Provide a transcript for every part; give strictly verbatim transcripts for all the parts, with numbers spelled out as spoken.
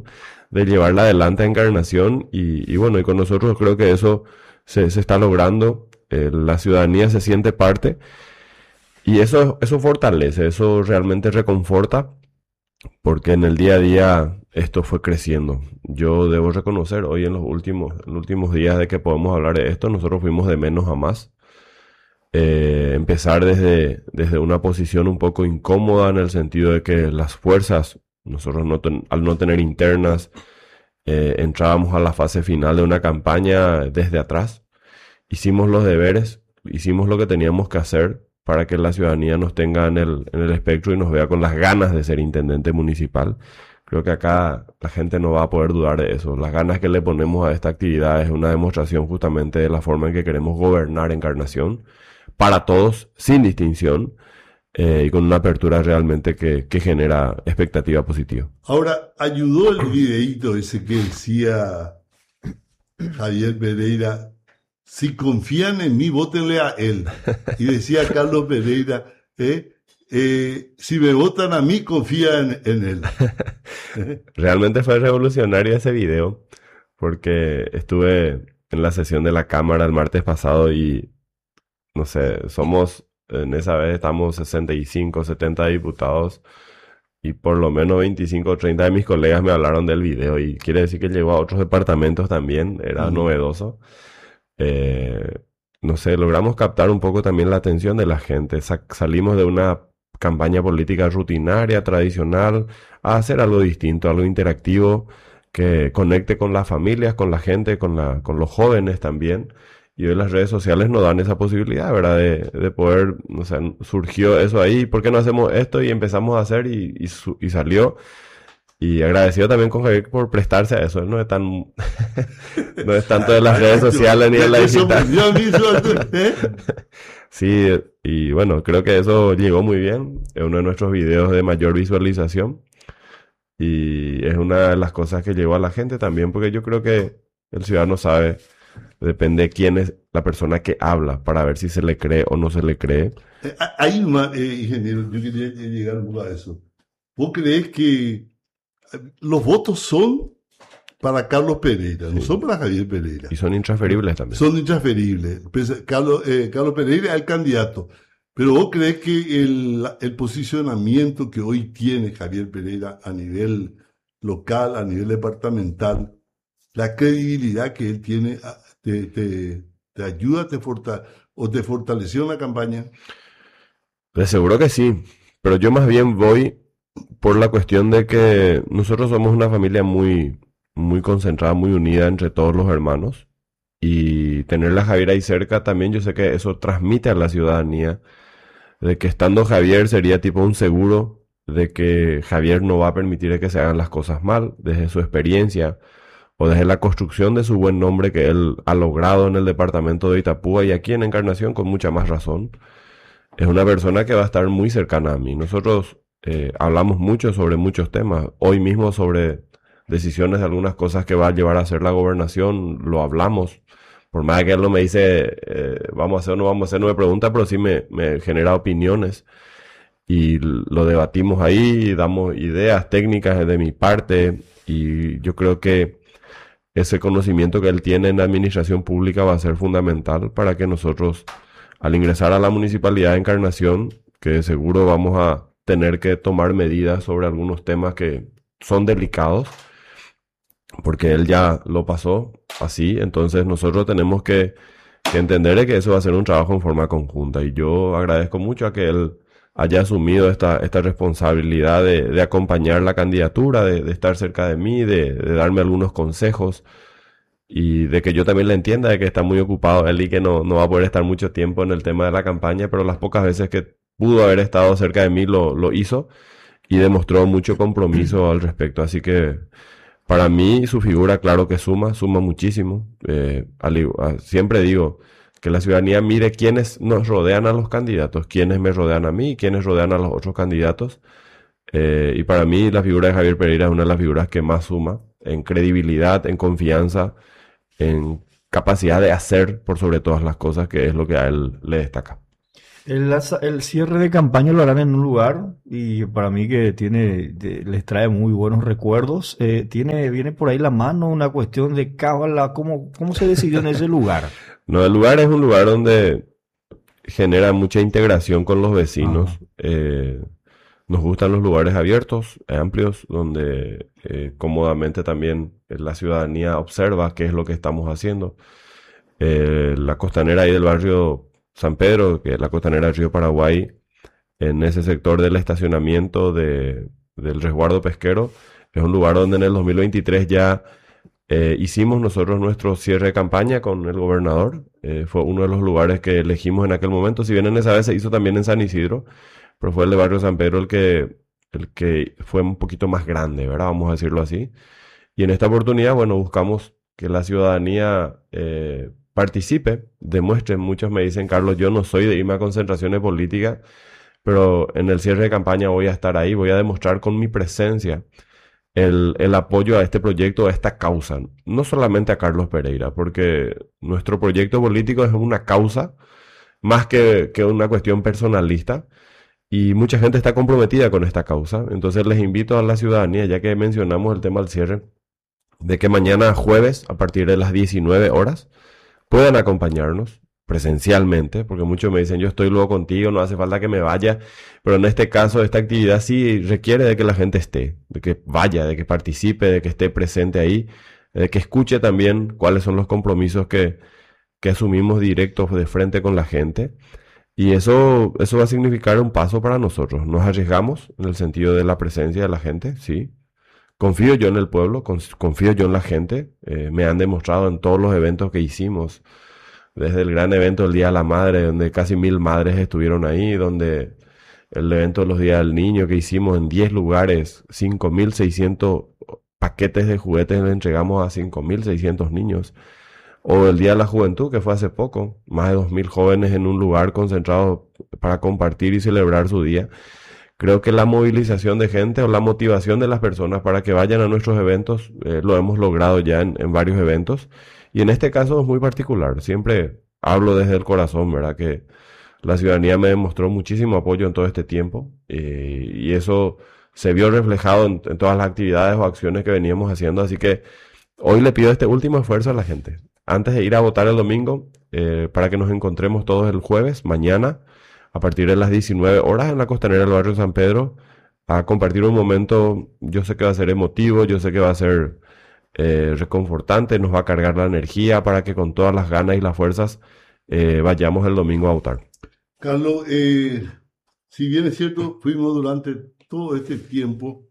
visión de llevarla adelante a Encarnación y, y bueno, y con nosotros creo que eso se, se está logrando, eh, la ciudadanía se siente parte y eso, eso fortalece, eso realmente reconforta porque en el día a día esto fue creciendo. Yo debo reconocer, hoy en los últimos, en los últimos días de que podemos hablar de esto, nosotros fuimos de menos a más. Eh, empezar desde, desde una posición un poco incómoda en el sentido de que las fuerzas, nosotros no ten, al no tener internas, eh, entrábamos a la fase final de una campaña desde atrás. Hicimos los deberes, hicimos lo que teníamos que hacer para que la ciudadanía nos tenga en el, en el espectro y nos vea con las ganas de ser intendente municipal. Creo que acá la gente no va a poder dudar de eso. Las ganas que le ponemos a esta actividad es una demostración justamente de la forma en que queremos gobernar Encarnación para todos, sin distinción, eh, y con una apertura realmente que, que genera expectativa positiva. Ahora, ayudó el videíto ese que decía Javier Pereira, si confían en mí, vótenle a él. Y decía Carlos Pereira, eh, eh, si me votan a mí, confían en, en él. Realmente fue revolucionario ese video, porque estuve en la sesión de la Cámara el martes pasado y, no sé, somos, en esa vez estamos sesenta y cinco, setenta diputados y por lo menos veinticinco o treinta de mis colegas me hablaron del video y quiere decir que llegó a otros departamentos también, era uh-huh. novedoso. Eh, no sé, logramos captar un poco también la atención de la gente. Sa- salimos de una campaña política rutinaria, tradicional, a hacer algo distinto, algo interactivo, que conecte con las familias, con la gente, con, la, con los jóvenes también. Y hoy las redes sociales nos dan esa posibilidad, ¿verdad? De, de poder, o sea, surgió eso ahí, ¿por qué no hacemos esto? Y empezamos a hacer y, y, su- y salió. Y agradecido también con Javier por prestarse a eso. Él no es tan, no es tanto de las redes sociales ni de la digital. Sí, y bueno, creo que eso llegó muy bien. Es uno de nuestros videos de mayor visualización. Y es una de las cosas que llegó a la gente también, porque yo creo que el ciudadano sabe, depende de quién es la persona que habla, para ver si se le cree o no se le cree. Eh, Hay una, eh, ingeniero, yo quería llegar un poco a eso. ¿Vos creés que los votos son para Carlos Pereira, sí, no son para Javier Pereira? Y son intransferibles también. Son intransferibles. Carlos, eh, Carlos Pereira es el candidato. Pero vos creés que el, el posicionamiento que hoy tiene Javier Pereira a nivel local, a nivel departamental, la credibilidad que él tiene, te, te, te ayuda te forta, o te fortaleció en la campaña? Pues seguro que sí, pero yo más bien voy por la cuestión de que nosotros somos una familia muy, muy concentrada, muy unida entre todos los hermanos. Y tener a Javier ahí cerca también, yo sé que eso transmite a la ciudadanía de que estando Javier sería tipo un seguro de que Javier no va a permitir que se hagan las cosas mal, desde su experiencia o desde la construcción de su buen nombre que él ha logrado en el departamento de Itapúa y aquí en Encarnación con mucha más razón. Es una persona que va a estar muy cercana a mí. Nosotros eh, hablamos mucho sobre muchos temas. Hoy mismo sobre decisiones de algunas cosas que va a llevar a hacer la gobernación, lo hablamos. Por más que él no me dice, eh, vamos a hacer o no vamos a hacer, no me pregunta, pero sí me, me genera opiniones. Y lo debatimos ahí, damos ideas técnicas de mi parte. Y yo creo que ese conocimiento que él tiene en la administración pública va a ser fundamental para que nosotros, al ingresar a la Municipalidad de Encarnación, que seguro vamos a tener que tomar medidas sobre algunos temas que son delicados, porque él ya lo pasó así, entonces nosotros tenemos que, que entender que eso va a ser un trabajo en forma conjunta. Y yo agradezco mucho a que él haya asumido esta, esta responsabilidad de, de acompañar la candidatura, de, de estar cerca de mí, de, de darme algunos consejos y de que yo también le entienda de que está muy ocupado él y que no, no va a poder estar mucho tiempo en el tema de la campaña, pero las pocas veces que pudo haber estado cerca de mí lo, lo hizo y demostró mucho compromiso al respecto. Así que para mí su figura, claro que suma, suma muchísimo. Eh, al, siempre digo que la ciudadanía mire quiénes nos rodean a los candidatos, quiénes me rodean a mí y quiénes rodean a los otros candidatos. Eh, y para mí la figura de Javier Pereira es una de las figuras que más suma en credibilidad, en confianza, en capacidad de hacer por sobre todas las cosas, que es lo que a él le destaca. El, lanza- el cierre de campaña lo harán en un lugar y para mí que tiene, de- les trae muy buenos recuerdos. Eh, tiene, viene por ahí la mano una cuestión de cábala, ¿cómo, cómo se decidió en ese lugar? No, el lugar es un lugar donde genera mucha integración con los Ajá. vecinos. Eh, nos gustan los lugares abiertos, amplios, donde eh, cómodamente también la ciudadanía observa qué es lo que estamos haciendo. Eh, la costanera ahí del barrio San Pedro, que es la costanera del río Paraguay, en ese sector del estacionamiento de, del resguardo pesquero, es un lugar donde en el dos mil veintitrés ya eh, hicimos nosotros nuestro cierre de campaña con el gobernador. Eh, fue uno de los lugares que elegimos en aquel momento. Si bien en esa vez se hizo también en San Isidro, pero fue el de Barrio San Pedro el que, el que fue un poquito más grande, ¿verdad? Vamos a decirlo así. Y en esta oportunidad, bueno, buscamos que la ciudadanía eh, participe, demuestre. Muchos me dicen, Carlos, yo no soy de irme a concentraciones políticas, pero en el cierre de campaña voy a estar ahí, voy a demostrar con mi presencia el, el apoyo a este proyecto, a esta causa. No solamente a Carlos Pereira, porque nuestro proyecto político es una causa más que, que una cuestión personalista. Y mucha gente está comprometida con esta causa. Entonces les invito a la ciudadanía, ya que mencionamos el tema del cierre, de que mañana jueves, a partir de las diecinueve horas, puedan acompañarnos presencialmente, porque muchos me dicen, yo estoy luego contigo, no hace falta que me vaya, pero en este caso esta actividad sí requiere de que la gente esté, de que vaya, de que participe, de que esté presente ahí, de que escuche también cuáles son los compromisos que, que asumimos directos de frente con la gente. Y eso, eso va a significar un paso para nosotros. Nos arriesgamos en el sentido de la presencia de la gente, sí. Confío yo en el pueblo, cons- confío yo en la gente. Eh, me han demostrado en todos los eventos que hicimos, desde el gran evento del Día de la Madre, donde casi mil madres estuvieron ahí, donde el evento de los Días del Niño que hicimos en diez lugares, cinco mil seiscientos paquetes de juguetes le entregamos a cinco mil seiscientos niños. O el Día de la Juventud, que fue hace poco, más de dos mil jóvenes en un lugar concentrado para compartir y celebrar su día. Creo que la movilización de gente o la motivación de las personas para que vayan a nuestros eventos, eh, lo hemos logrado ya en, en varios eventos. Y en este caso es muy particular. Siempre hablo desde el corazón, ¿verdad? Que la ciudadanía me demostró muchísimo apoyo en todo este tiempo. Eh, y eso se vio reflejado en, en todas las actividades o acciones que veníamos haciendo. Así que hoy le pido este último esfuerzo a la gente. Antes de ir a votar el domingo, eh, para que nos encontremos todos el jueves, mañana, a partir de las diecinueve horas en la costanera del barrio San Pedro, a compartir un momento, yo sé que va a ser emotivo, yo sé que va a ser eh, reconfortante, nos va a cargar la energía para que con todas las ganas y las fuerzas eh, vayamos el domingo a votar. Carlos, eh, si bien es cierto, fuimos durante todo este tiempo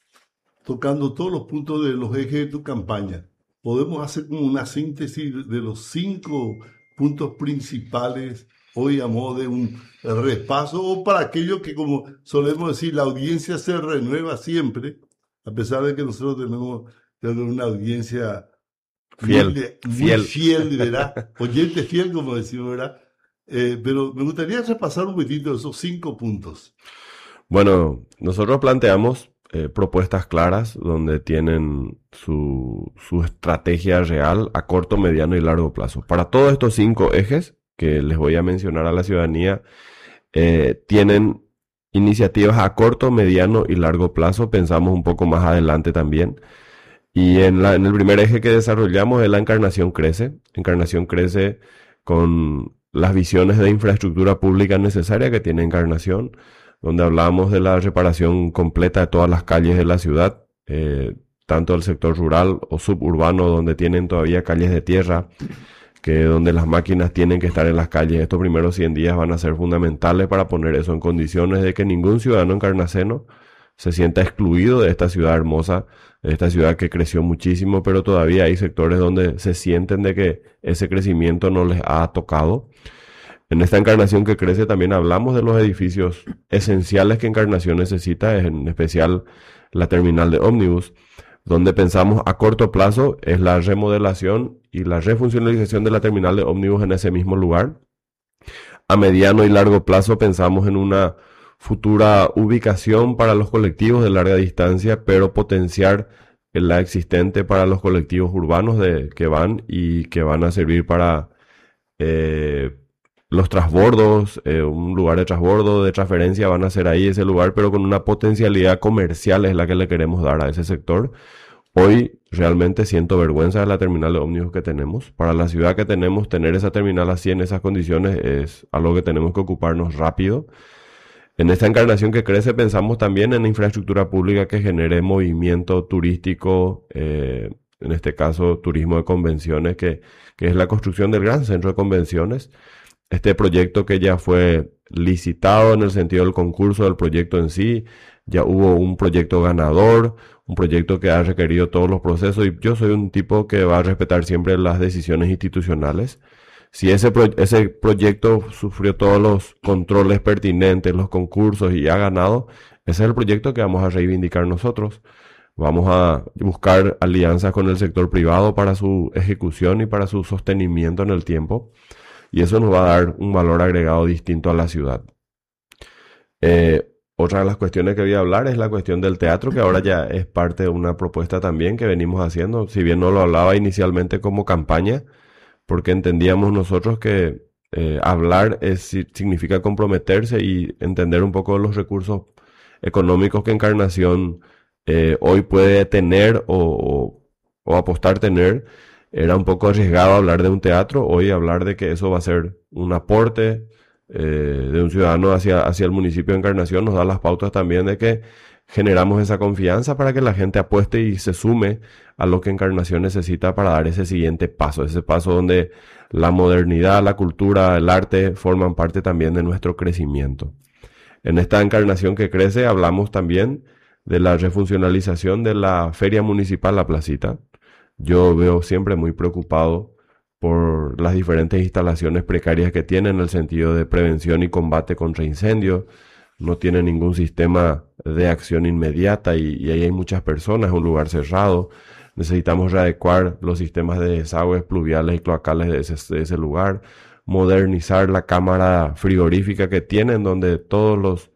tocando todos los puntos de los ejes de tu campaña. Podemos hacer como una síntesis de los cinco puntos principales hoy a modo de un repaso o para aquellos que, como solemos decir, la audiencia se renueva siempre, a pesar de que nosotros tenemos, tenemos una audiencia muy, Fiel, le- muy fiel. fiel, ¿verdad? Oyente fiel, como decimos, ¿verdad? Eh, pero me gustaría repasar un poquito esos cinco puntos. Bueno, nosotros planteamos eh, propuestas claras donde tienen su, su estrategia real a corto, mediano y largo plazo. Para todos estos cinco ejes que les voy a mencionar a la ciudadanía, eh, tienen iniciativas a corto, mediano y largo plazo. Pensamos un poco más adelante también. Y en, la, en el primer eje que desarrollamos es la Encarnación Crece. Encarnación Crece con las visiones de infraestructura pública necesaria que tiene Encarnación, donde hablamos de la reparación completa de todas las calles de la ciudad, eh, tanto el sector rural o suburbano, donde tienen todavía calles de tierra, que donde las máquinas tienen que estar en las calles. Estos primeros cien días van a ser fundamentales para poner eso en condiciones de que ningún ciudadano encarnaceno se sienta excluido de esta ciudad hermosa, de esta ciudad que creció muchísimo, pero todavía hay sectores donde se sienten de que ese crecimiento no les ha tocado. En esta Encarnación que crece también hablamos de los edificios esenciales que Encarnación necesita, en especial la terminal de ómnibus, donde pensamos a corto plazo es la remodelación y la refuncionalización de la terminal de ómnibus en ese mismo lugar. A mediano y largo plazo pensamos en una futura ubicación para los colectivos de larga distancia, pero potenciar la existente para los colectivos urbanos de, que van y que van a servir para eh, los transbordos, eh, un lugar de transbordo, de transferencia van a ser ahí ese lugar, pero con una potencialidad comercial es la que le queremos dar a ese sector. Hoy realmente siento vergüenza de la terminal de ómnibus que tenemos. Para la ciudad que tenemos, tener esa terminal así en esas condiciones es algo que tenemos que ocuparnos rápido. En esta encarnación que crece pensamos también en infraestructura pública que genere movimiento turístico, eh, en este caso turismo de convenciones, que, que es la construcción del gran centro de convenciones. Este proyecto que ya fue licitado en el sentido del concurso del proyecto en sí, ya hubo un proyecto ganador, un proyecto que ha requerido todos los procesos y yo soy un tipo que va a respetar siempre las decisiones institucionales. Si ese, pro ese proyecto sufrió todos los controles pertinentes, los concursos y ha ganado, ese es el proyecto que vamos a reivindicar nosotros. Vamos a buscar alianzas con el sector privado para su ejecución y para su sostenimiento en el tiempo. Y eso nos va a dar un valor agregado distinto a la ciudad. Eh, otra de las cuestiones que voy a hablar es la cuestión del teatro, que ahora ya es parte de una propuesta también que venimos haciendo. Si bien no lo hablaba inicialmente como campaña, porque entendíamos nosotros que eh, hablar es, significa comprometerse y entender un poco los recursos económicos que Encarnación eh, hoy puede tener o, o, o apostar tener. Era un poco arriesgado hablar de un teatro, hoy hablar de que eso va a ser un aporte eh, de un ciudadano hacia, hacia el municipio de Encarnación nos da las pautas también de que generamos esa confianza para que la gente apueste y se sume a lo que Encarnación necesita para dar ese siguiente paso, ese paso donde la modernidad, la cultura, el arte forman parte también de nuestro crecimiento. En esta Encarnación que crece hablamos también de la refuncionalización de la Feria Municipal La Placita. Yo veo siempre muy preocupado por las diferentes instalaciones precarias que tienen en el sentido de prevención y combate contra incendios. No tiene ningún sistema de acción inmediata y, y ahí hay muchas personas, es un lugar cerrado. Necesitamos readecuar los sistemas de desagües pluviales y cloacales de ese, de ese lugar. Modernizar la cámara frigorífica que tienen, donde todos los,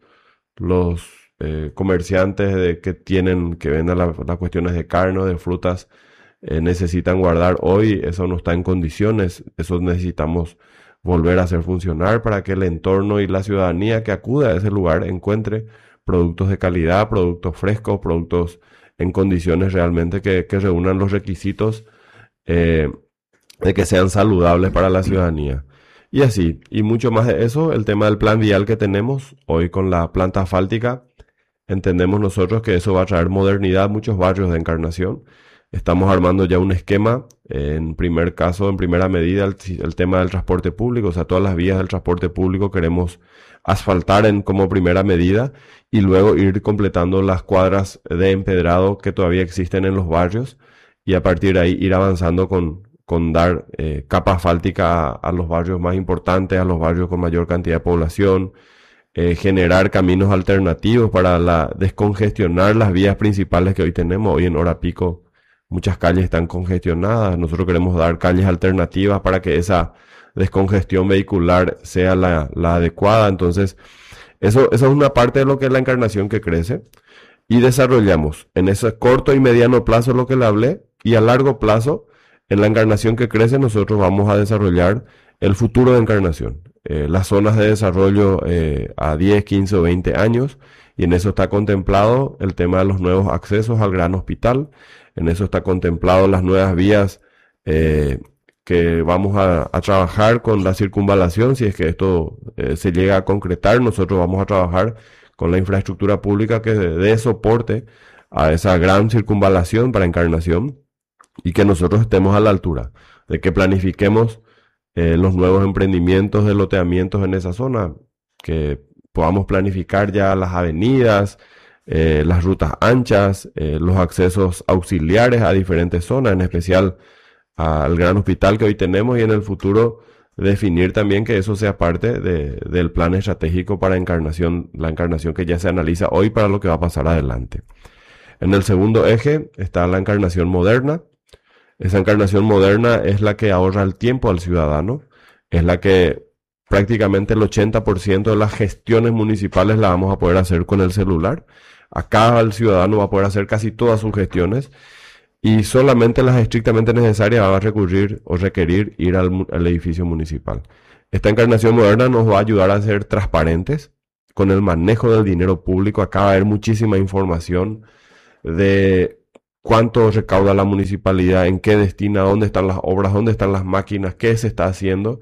los eh, comerciantes de, que tienen, que vendan las la cuestiones de carne o de frutas, Eh, necesitan guardar hoy, eso no está en condiciones, eso necesitamos volver a hacer funcionar para que el entorno y la ciudadanía que acude a ese lugar encuentre productos de calidad, productos frescos, productos en condiciones realmente que, que reúnan los requisitos eh, de que sean saludables para la ciudadanía. Y así, y mucho más de eso, el tema del plan vial que tenemos hoy con la planta asfáltica, entendemos nosotros que eso va a traer modernidad a muchos barrios de Encarnación. Estamos armando ya un esquema, eh, en primer caso, en primera medida, el, el tema del transporte público, o sea, todas las vías del transporte público queremos asfaltar en, como primera medida y luego ir completando las cuadras de empedrado que todavía existen en los barrios y a partir de ahí ir avanzando con, con dar eh, capa asfáltica a, a los barrios más importantes, a los barrios con mayor cantidad de población, eh, generar caminos alternativos para la, descongestionar las vías principales que hoy tenemos. Hoy en hora pico muchas calles están congestionadas, nosotros queremos dar calles alternativas para que esa descongestión vehicular sea la, la adecuada. Entonces, eso, eso es una parte de lo que es la Encarnación que crece y desarrollamos en ese corto y mediano plazo lo que le hablé y a largo plazo en la Encarnación que crece nosotros vamos a desarrollar el futuro de Encarnación, eh, las zonas de desarrollo eh, a diez, quince o veinte años y en eso está contemplado el tema de los nuevos accesos al gran hospital. En eso está contemplado las nuevas vías eh, que vamos a, a trabajar con la circunvalación. Si es que esto eh, se llega a concretar, nosotros vamos a trabajar con la infraestructura pública que dé soporte a esa gran circunvalación para Encarnación y que nosotros estemos a la altura, de que planifiquemos eh, los nuevos emprendimientos de loteamientos en esa zona, que podamos planificar ya las avenidas, Eh, las rutas anchas, eh, los accesos auxiliares a diferentes zonas, en especial al gran hospital que hoy tenemos y en el futuro definir también que eso sea parte de, del plan estratégico para Encarnación, la Encarnación que ya se analiza hoy para lo que va a pasar adelante. En el segundo eje está la Encarnación moderna. Esa Encarnación moderna es la que ahorra el tiempo al ciudadano, es la que prácticamente el ochenta por ciento de las gestiones municipales la vamos a poder hacer con el celular. Acá el ciudadano va a poder hacer casi todas sus gestiones y solamente las estrictamente necesarias van a recurrir o requerir ir al, al edificio municipal. Esta encarnación moderna nos va a ayudar a ser transparentes con el manejo del dinero público. Acá va a haber muchísima información de cuánto recauda la municipalidad, en qué destina, dónde están las obras, dónde están las máquinas, qué se está haciendo.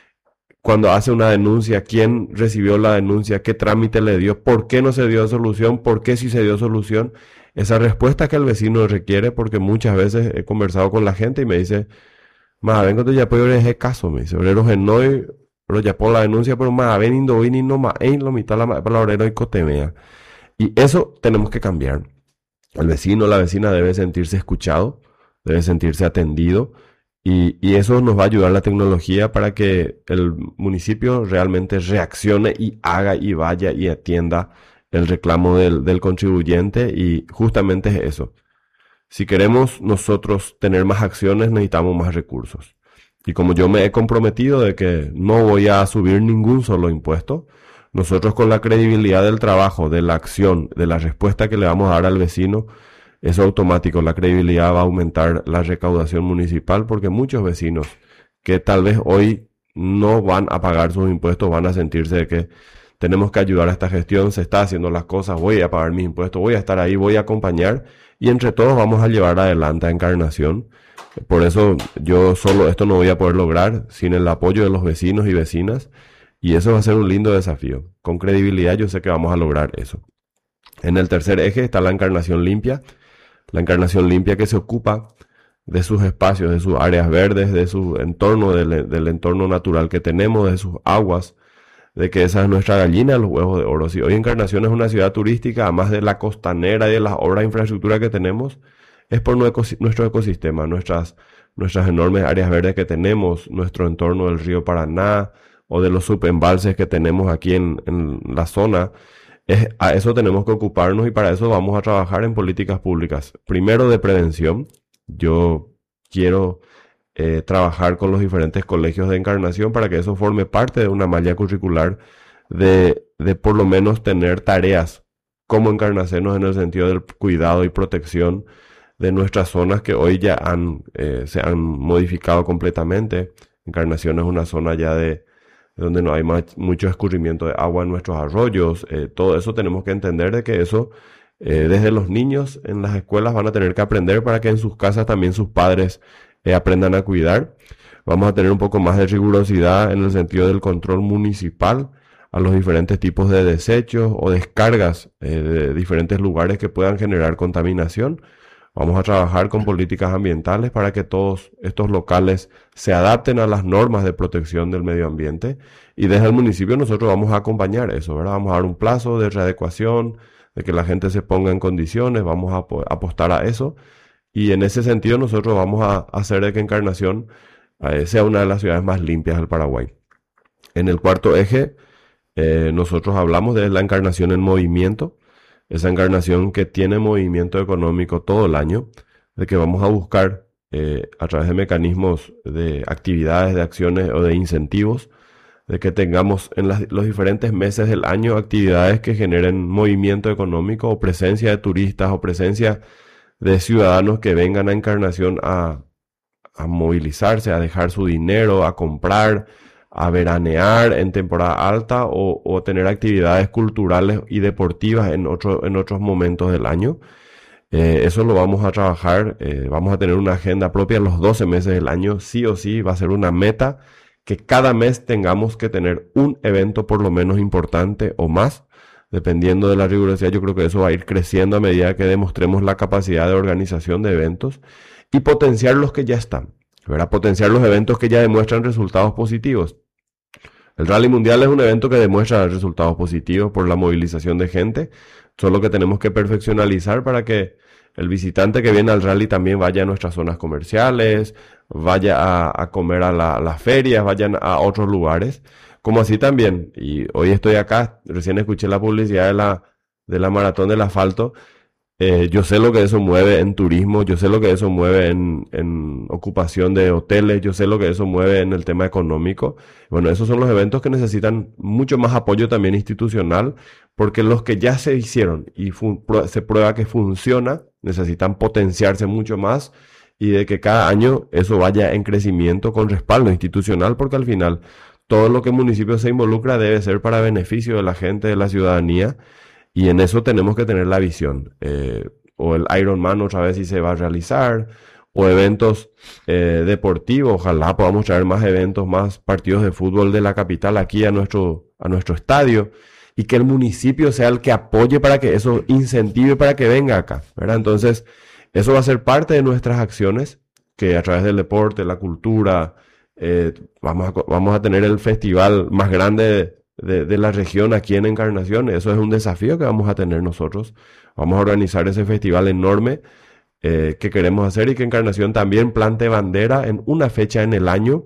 Cuando hace una denuncia, quién recibió la denuncia, qué trámite le dio, por qué no se dio solución, por qué sí se dio solución. Esa respuesta que el vecino requiere, porque muchas veces he conversado con la gente y me dice, más vengo de ya puedo ese caso, me dice, obrero genoi, pero ya por la denuncia, pero más ven indo vini no más en lo mitad la para obrero y cotemea. Y eso tenemos que cambiar. El vecino, la vecina debe sentirse escuchado, debe sentirse atendido. Y, y eso nos va a ayudar la tecnología para que el municipio realmente reaccione y haga y vaya y atienda el reclamo del, del contribuyente, y justamente es eso. Si queremos nosotros tener más acciones, necesitamos más recursos. Y como yo me he comprometido de que no voy a subir ningún solo impuesto, nosotros con la credibilidad del trabajo, de la acción, de la respuesta que le vamos a dar al vecino, eso automático, la credibilidad va a aumentar la recaudación municipal, porque muchos vecinos que tal vez hoy no van a pagar sus impuestos van a sentirse de que tenemos que ayudar a esta gestión, se está haciendo las cosas, voy a pagar mis impuestos, voy a estar ahí, voy a acompañar, y entre todos vamos a llevar adelante a Encarnación. Por eso yo solo esto no voy a poder lograr sin el apoyo de los vecinos y vecinas, y eso va a ser un lindo desafío. Con credibilidad yo sé que vamos a lograr eso. En el tercer eje está la Encarnación Limpia. La Encarnación Limpia que se ocupa de sus espacios, de sus áreas verdes, de su entorno, del, del entorno natural que tenemos, de sus aguas, de que esa es nuestra gallina de los huevos de oro. Si hoy Encarnación es una ciudad turística, además de la costanera y de las obras de infraestructura que tenemos, es por nuestro ecosistema, nuestras, nuestras enormes áreas verdes que tenemos, nuestro entorno del río Paraná o de los subembalses que tenemos aquí en, en la zona. Es, a eso tenemos que ocuparnos, y para eso vamos a trabajar en políticas públicas. Primero, de prevención. Yo quiero eh, trabajar con los diferentes colegios de Encarnación para que eso forme parte de una malla curricular de, de por lo menos tener tareas como encarnacenos en el sentido del cuidado y protección de nuestras zonas que hoy ya han, eh, se han modificado completamente. Encarnación es una zona ya de donde no hay más, mucho escurrimiento de agua en nuestros arroyos. Eh, todo eso tenemos que entender de que eso, eh, desde los niños en las escuelas van a tener que aprender para que en sus casas también sus padres eh, aprendan a cuidar. Vamos a tener un poco más de rigurosidad en el sentido del control municipal a los diferentes tipos de desechos o descargas eh, de diferentes lugares que puedan generar contaminación. Vamos a trabajar con políticas ambientales para que todos estos locales se adapten a las normas de protección del medio ambiente, y desde el municipio nosotros vamos a acompañar eso, ¿verdad? Vamos a dar un plazo de readecuación, de que la gente se ponga en condiciones, vamos a apostar a eso, y en ese sentido nosotros vamos a hacer de que Encarnación eh, sea una de las ciudades más limpias del Paraguay. En el cuarto eje, eh, nosotros hablamos de la Encarnación en movimiento. Esa Encarnación que tiene movimiento económico todo el año, de que vamos a buscar eh, a través de mecanismos de actividades, de acciones o de incentivos, de que tengamos en las, los diferentes meses del año actividades que generen movimiento económico o presencia de turistas o presencia de ciudadanos que vengan a Encarnación a, a movilizarse, a dejar su dinero, a comprar, a veranear en temporada alta o, o tener actividades culturales y deportivas en, otro, en otros momentos del año. Eh, eso lo vamos a trabajar, eh, vamos a tener una agenda propia los doce meses del año, sí o sí, va a ser una meta que cada mes tengamos que tener un evento por lo menos importante o más, dependiendo de la rigurosidad. Yo creo que eso va a ir creciendo a medida que demostremos la capacidad de organización de eventos y potenciar los que ya están. ¿Verdad? Potenciar los eventos que ya demuestran resultados positivos. El Rally Mundial es un evento que demuestra resultados positivos por la movilización de gente, solo que tenemos que perfeccionalizar para que el visitante que viene al rally también vaya a nuestras zonas comerciales, vaya a, a comer a, la, a las ferias, vayan a otros lugares, como así también, y hoy estoy acá, recién escuché la publicidad de la, de la Maratón del Asfalto. Eh, yo sé lo que eso mueve en turismo, yo sé lo que eso mueve en, en ocupación de hoteles, yo sé lo que eso mueve en el tema económico. Bueno, esos son los eventos que necesitan mucho más apoyo también institucional, porque los que ya se hicieron y fun- prue- se prueba que funciona, necesitan potenciarse mucho más y de que cada año eso vaya en crecimiento con respaldo institucional, porque al final todo lo que el municipio se involucra debe ser para beneficio de la gente, de la ciudadanía. Y en eso tenemos que tener la visión. Eh, o el Ironman otra vez si se va a realizar, o eventos eh, deportivos. Ojalá podamos traer más eventos, más partidos de fútbol de la capital aquí a nuestro, a nuestro estadio. Y que el municipio sea el que apoye para que eso incentive para que venga acá, ¿verdad? Entonces, eso va a ser parte de nuestras acciones, que a través del deporte, la cultura, eh, vamos a, co- vamos a tener el festival más grande de, de la región aquí en Encarnación. Eso es un desafío que vamos a tener nosotros. Vamos a organizar ese festival enorme eh, que queremos hacer y que Encarnación también plante bandera en una fecha en el año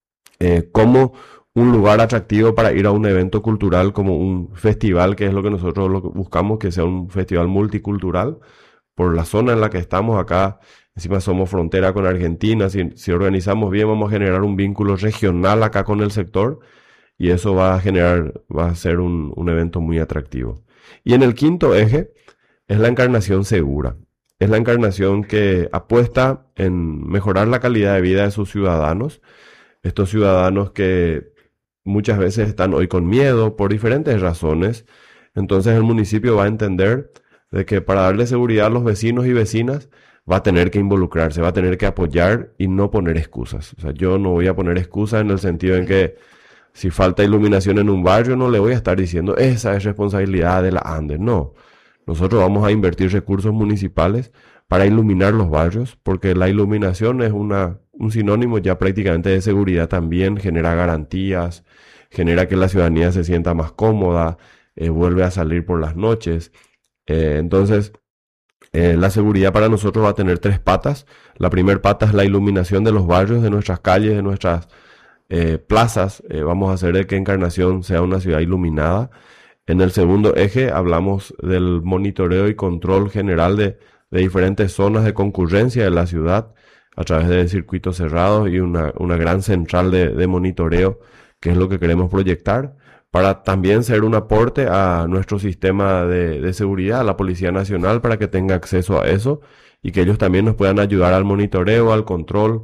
eh, como un lugar atractivo para ir a un evento cultural, como un festival, que es lo que nosotros lo que buscamos, que sea un festival multicultural por la zona en la que estamos acá. Encima somos frontera con Argentina. Si, si organizamos bien, vamos a generar un vínculo regional acá con el sector y eso va a generar, va a ser un, un evento muy atractivo. Y en el quinto eje es la encarnación segura. Es la encarnación que apuesta en mejorar la calidad de vida de sus ciudadanos. Estos ciudadanos que muchas veces están hoy con miedo por diferentes razones. Entonces el municipio va a entender de que para darle seguridad a los vecinos y vecinas va a tener que involucrarse, va a tener que apoyar y no poner excusas. O sea, yo no voy a poner excusas en el sentido en que si falta iluminación en un barrio, no le voy a estar diciendo esa es responsabilidad de la ANDE. No, nosotros vamos a invertir recursos municipales para iluminar los barrios, porque la iluminación es una, un sinónimo ya prácticamente de seguridad también, genera garantías, genera que la ciudadanía se sienta más cómoda, eh, vuelve a salir por las noches. Eh, entonces, eh, la seguridad para nosotros va a tener tres patas. La primera pata es la iluminación de los barrios, de nuestras calles, de nuestras eh, plazas. Eh, vamos a hacer de que Encarnación sea una ciudad iluminada. En el segundo eje hablamos del monitoreo y control general de, de diferentes zonas de concurrencia de la ciudad a través de circuitos cerrados y una, una gran central de, de monitoreo, que es lo que queremos proyectar, para también ser un aporte a nuestro sistema de, de seguridad, a la Policía Nacional, para que tenga acceso a eso y que ellos también nos puedan ayudar al monitoreo, al control,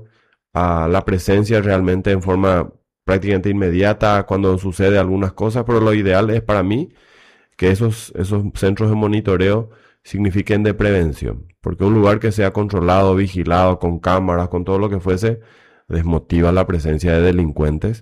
a la presencia realmente en forma prácticamente inmediata cuando sucede algunas cosas. Pero lo ideal es para mí que esos, esos centros de monitoreo signifiquen de prevención, porque un lugar que sea controlado, vigilado, con cámaras, con todo lo que fuese, desmotiva la presencia de delincuentes.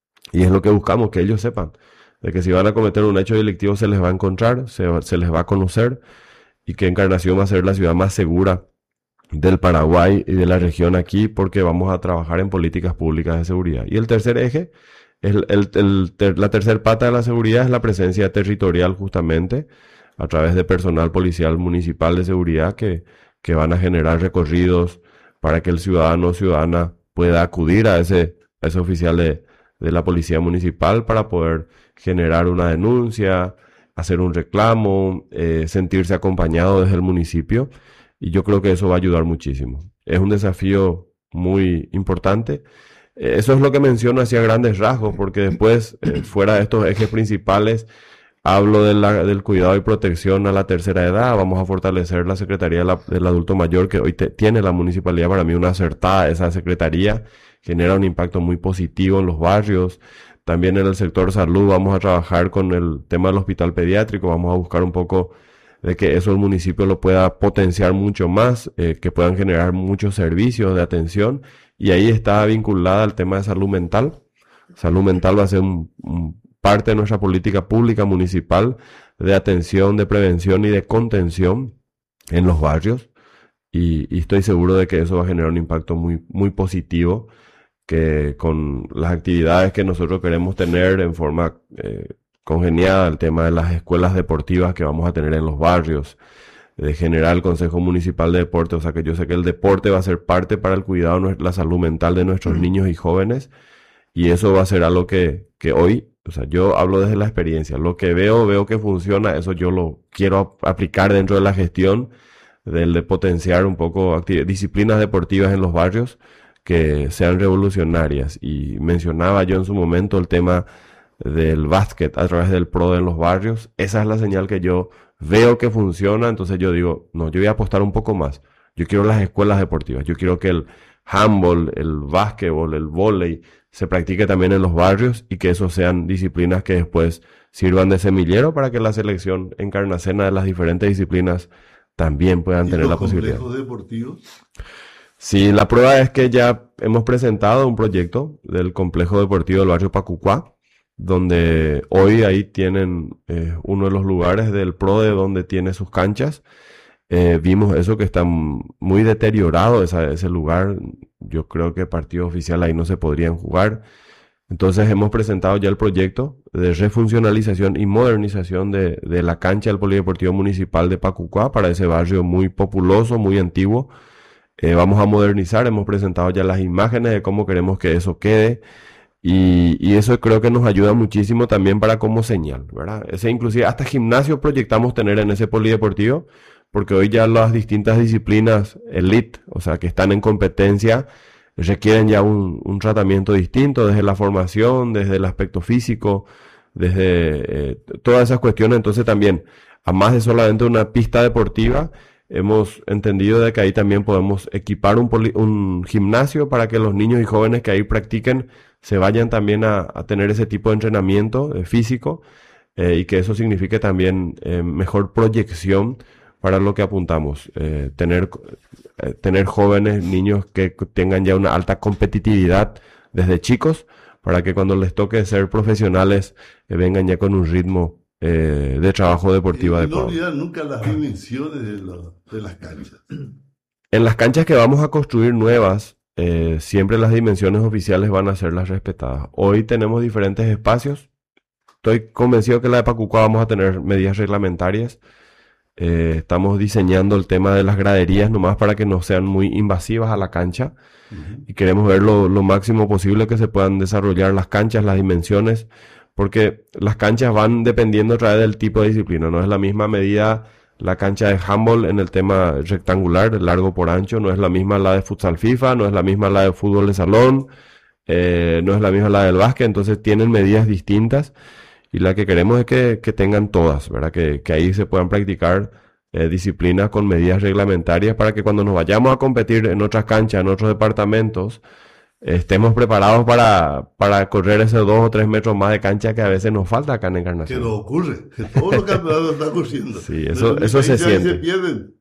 Y es lo que buscamos, que ellos sepan de que si van a cometer un hecho delictivo se les va a encontrar, se, va- se les va a conocer, y que Encarnación va a ser la ciudad más segura del Paraguay y de la región aquí, porque vamos a trabajar en políticas públicas de seguridad. Y el tercer eje, el, el- el ter- la tercer pata de la seguridad es la presencia territorial, justamente a través de personal policial municipal de seguridad que, que van a generar recorridos para que el ciudadano o ciudadana pueda acudir a ese, a ese oficial de, de la policía municipal para poder generar una denuncia, hacer un reclamo, eh, sentirse acompañado desde el municipio. Y yo creo que eso va a ayudar muchísimo. Es un desafío muy importante. Eh, Eso es lo que menciono hacia grandes rasgos, porque después, eh, fuera de estos ejes principales, hablo de la- del cuidado y protección a la tercera edad. Vamos a fortalecer la Secretaría de la- del Adulto Mayor, que hoy te- tiene la municipalidad. Para mí una acertada esa secretaría, genera un impacto muy positivo en los barrios. También en el sector salud vamos a trabajar con el tema del hospital pediátrico. Vamos a buscar un poco de que eso el municipio lo pueda potenciar mucho más, eh, que puedan generar muchos servicios de atención. Y ahí está vinculada al tema de salud mental. Salud mental va a ser un, un parte de nuestra política pública municipal de atención, de prevención y de contención en los barrios. Y, y estoy seguro de que eso va a generar un impacto muy, muy positivo, que con las actividades que nosotros queremos tener en forma eh, congeniada, el tema de las escuelas deportivas que vamos a tener en los barrios, de generar el Consejo Municipal de Deporte. O sea que yo sé que el deporte va a ser parte para el cuidado de nuestra- la salud mental de nuestros niños y jóvenes, y eso va a ser algo que, que hoy O sea, yo hablo desde la experiencia. Lo que veo, veo que funciona, eso yo lo quiero ap- aplicar dentro de la gestión, del de potenciar un poco acti- disciplinas deportivas en los barrios que sean revolucionarias. Y mencionaba yo en su momento el tema del básquet a través del PRO en los barrios. Esa es la señal que yo veo que funciona, entonces yo digo, no, yo voy a apostar un poco más. Yo quiero las escuelas deportivas, yo quiero que el handball, el básquetbol, el vóley se practique también en los barrios y que eso sean disciplinas que después sirvan de semillero para que la selección encarnacena de las diferentes disciplinas también puedan ¿Y tener los la posibilidad. complejos deportivos? Sí, la prueba es que ya hemos presentado un proyecto del complejo deportivo del barrio Pacucuá, donde hoy ahí tienen eh, uno de los lugares del PRODE donde tiene sus canchas. Eh, vimos eso que está m- muy deteriorado esa- ese lugar. Yo creo que partido oficial ahí no se podrían jugar. Entonces hemos presentado ya el proyecto de refuncionalización y modernización de, de la cancha del Polideportivo Municipal de Pacucuá para ese barrio muy populoso, muy antiguo. Eh, vamos a modernizar, hemos presentado ya las imágenes de cómo queremos que eso quede. Y, y eso creo que nos ayuda muchísimo también para como señal, ¿verdad? Ese inclusive hasta gimnasio proyectamos tener en ese polideportivo, porque hoy ya las distintas disciplinas elite, o sea, que están en competencia, requieren ya un, un tratamiento distinto desde la formación, desde el aspecto físico, desde eh, todas esas cuestiones. Entonces también, a más de solamente una pista deportiva, hemos entendido de que ahí también podemos equipar un, poli- un gimnasio para que los niños y jóvenes que ahí practiquen se vayan también a, a tener ese tipo de entrenamiento eh, físico, eh, y que eso signifique también eh, mejor proyección para lo que apuntamos, eh, tener, eh, tener jóvenes, niños que c- tengan ya una alta competitividad desde chicos, para que cuando les toque ser profesionales eh, vengan ya con un ritmo eh, de trabajo deportivo Y no adecuado. olvidar nunca las dimensiones de, lo- de las canchas. En las canchas que vamos a construir nuevas, eh, siempre las dimensiones oficiales van a ser las respetadas. Hoy tenemos diferentes espacios. Estoy convencido que la de Pacucua vamos a tener medidas reglamentarias. Eh, estamos diseñando el tema de las graderías nomás para que no sean muy invasivas a la cancha. Ujú. Y queremos ver lo, lo máximo posible que se puedan desarrollar las canchas, las dimensiones, porque las canchas van dependiendo a través del tipo de disciplina. No es la misma medida la cancha de handball en el tema rectangular, largo por ancho, no es la misma la de futsal FIFA, no es la misma la de fútbol de salón, eh, no es la misma la del básquet, entonces tienen medidas distintas y la que queremos es que, que tengan todas, ¿verdad? Que, que ahí se puedan practicar eh, disciplinas con medidas reglamentarias para que cuando nos vayamos a competir en otras canchas, en otros departamentos, estemos preparados para, para correr esos dos o tres metros más de cancha que a veces nos falta acá en Que Encarnación. no ocurre, que todos los campeonatos están ocurriendo. Sí, Pero eso, en mi eso se país ahí se siente. pierden.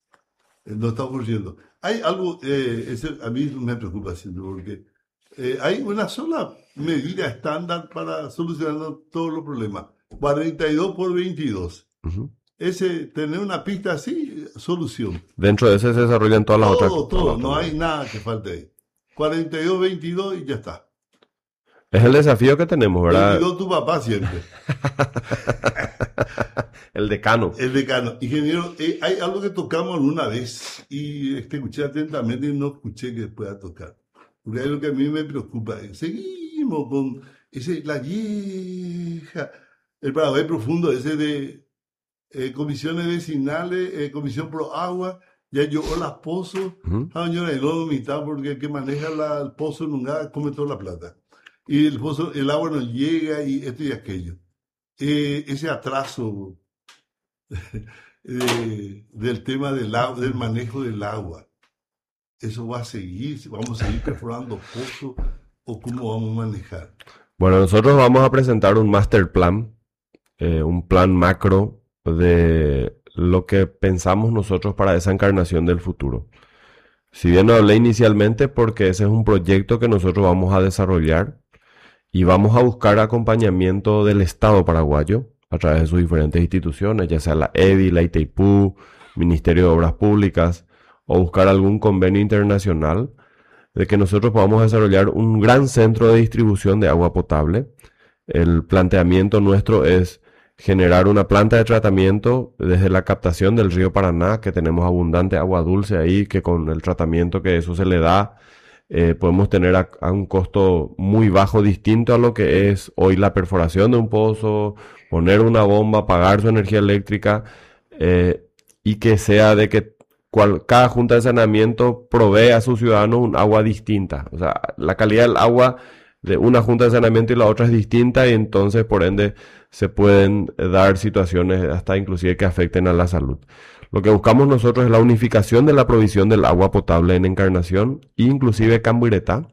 Eh, No está ocurriendo. Hay algo, eh, ese a mí me preocupa siempre, porque eh, hay una sola medida estándar para solucionar todos los problemas. cuarenta y dos por veintidós. Ujú. Ese, tener una pista así, solución. Dentro de ese se desarrollan todas las otras. Todo, todas todo, las no otras. hay nada que falte ahí. cuarenta y dos, veintidós y ya está. Es el desafío que tenemos, ¿verdad? veintidós tu papá siempre, El decano. el decano. Ingeniero, eh, hay algo que tocamos alguna vez y este, escuché atentamente y no escuché que pueda tocar. Porque hay algo que a mí me preocupa. eh, Seguimos con ese, la vieja, el Paraguay profundo, ese de eh, comisiones vecinales, eh, comisión pro agua, ya yo las pozos, Ujú. ah, señora, y no mitad porque el que maneja la- el pozo nunca come toda la plata. Y el pozo, el agua no llega y esto y aquello. Eh, ese atraso eh, del tema del, agua, del manejo del agua, eso va a seguir, vamos a seguir perforando pozos o cómo vamos a manejar. Bueno, nosotros vamos a presentar un master plan, eh, un plan macro de lo que pensamos nosotros para esa encarnación del futuro. Si bien no hablé inicialmente porque ese es un proyecto que nosotros vamos a desarrollar y vamos a buscar acompañamiento del Estado paraguayo a través de sus diferentes instituciones, ya sea la E D I, la Itaipú, Ministerio de Obras Públicas, o buscar algún convenio internacional de que nosotros podamos desarrollar un gran centro de distribución de agua potable. El planteamiento nuestro es generar una planta de tratamiento desde la captación del río Paraná, que tenemos abundante agua dulce ahí, que con el tratamiento que eso se le da, eh, podemos tener a, a un costo muy bajo, distinto a lo que es hoy la perforación de un pozo, poner una bomba, pagar su energía eléctrica, eh, y que sea de que cual, cada junta de saneamiento provee a sus ciudadanos un agua distinta. O sea, la calidad del agua de una junta de saneamiento y la otra es distinta, y entonces por ende se pueden dar situaciones hasta inclusive que afecten a la salud. Lo que buscamos nosotros es la unificación de la provisión del agua potable en Encarnación, inclusive Cambuiretá,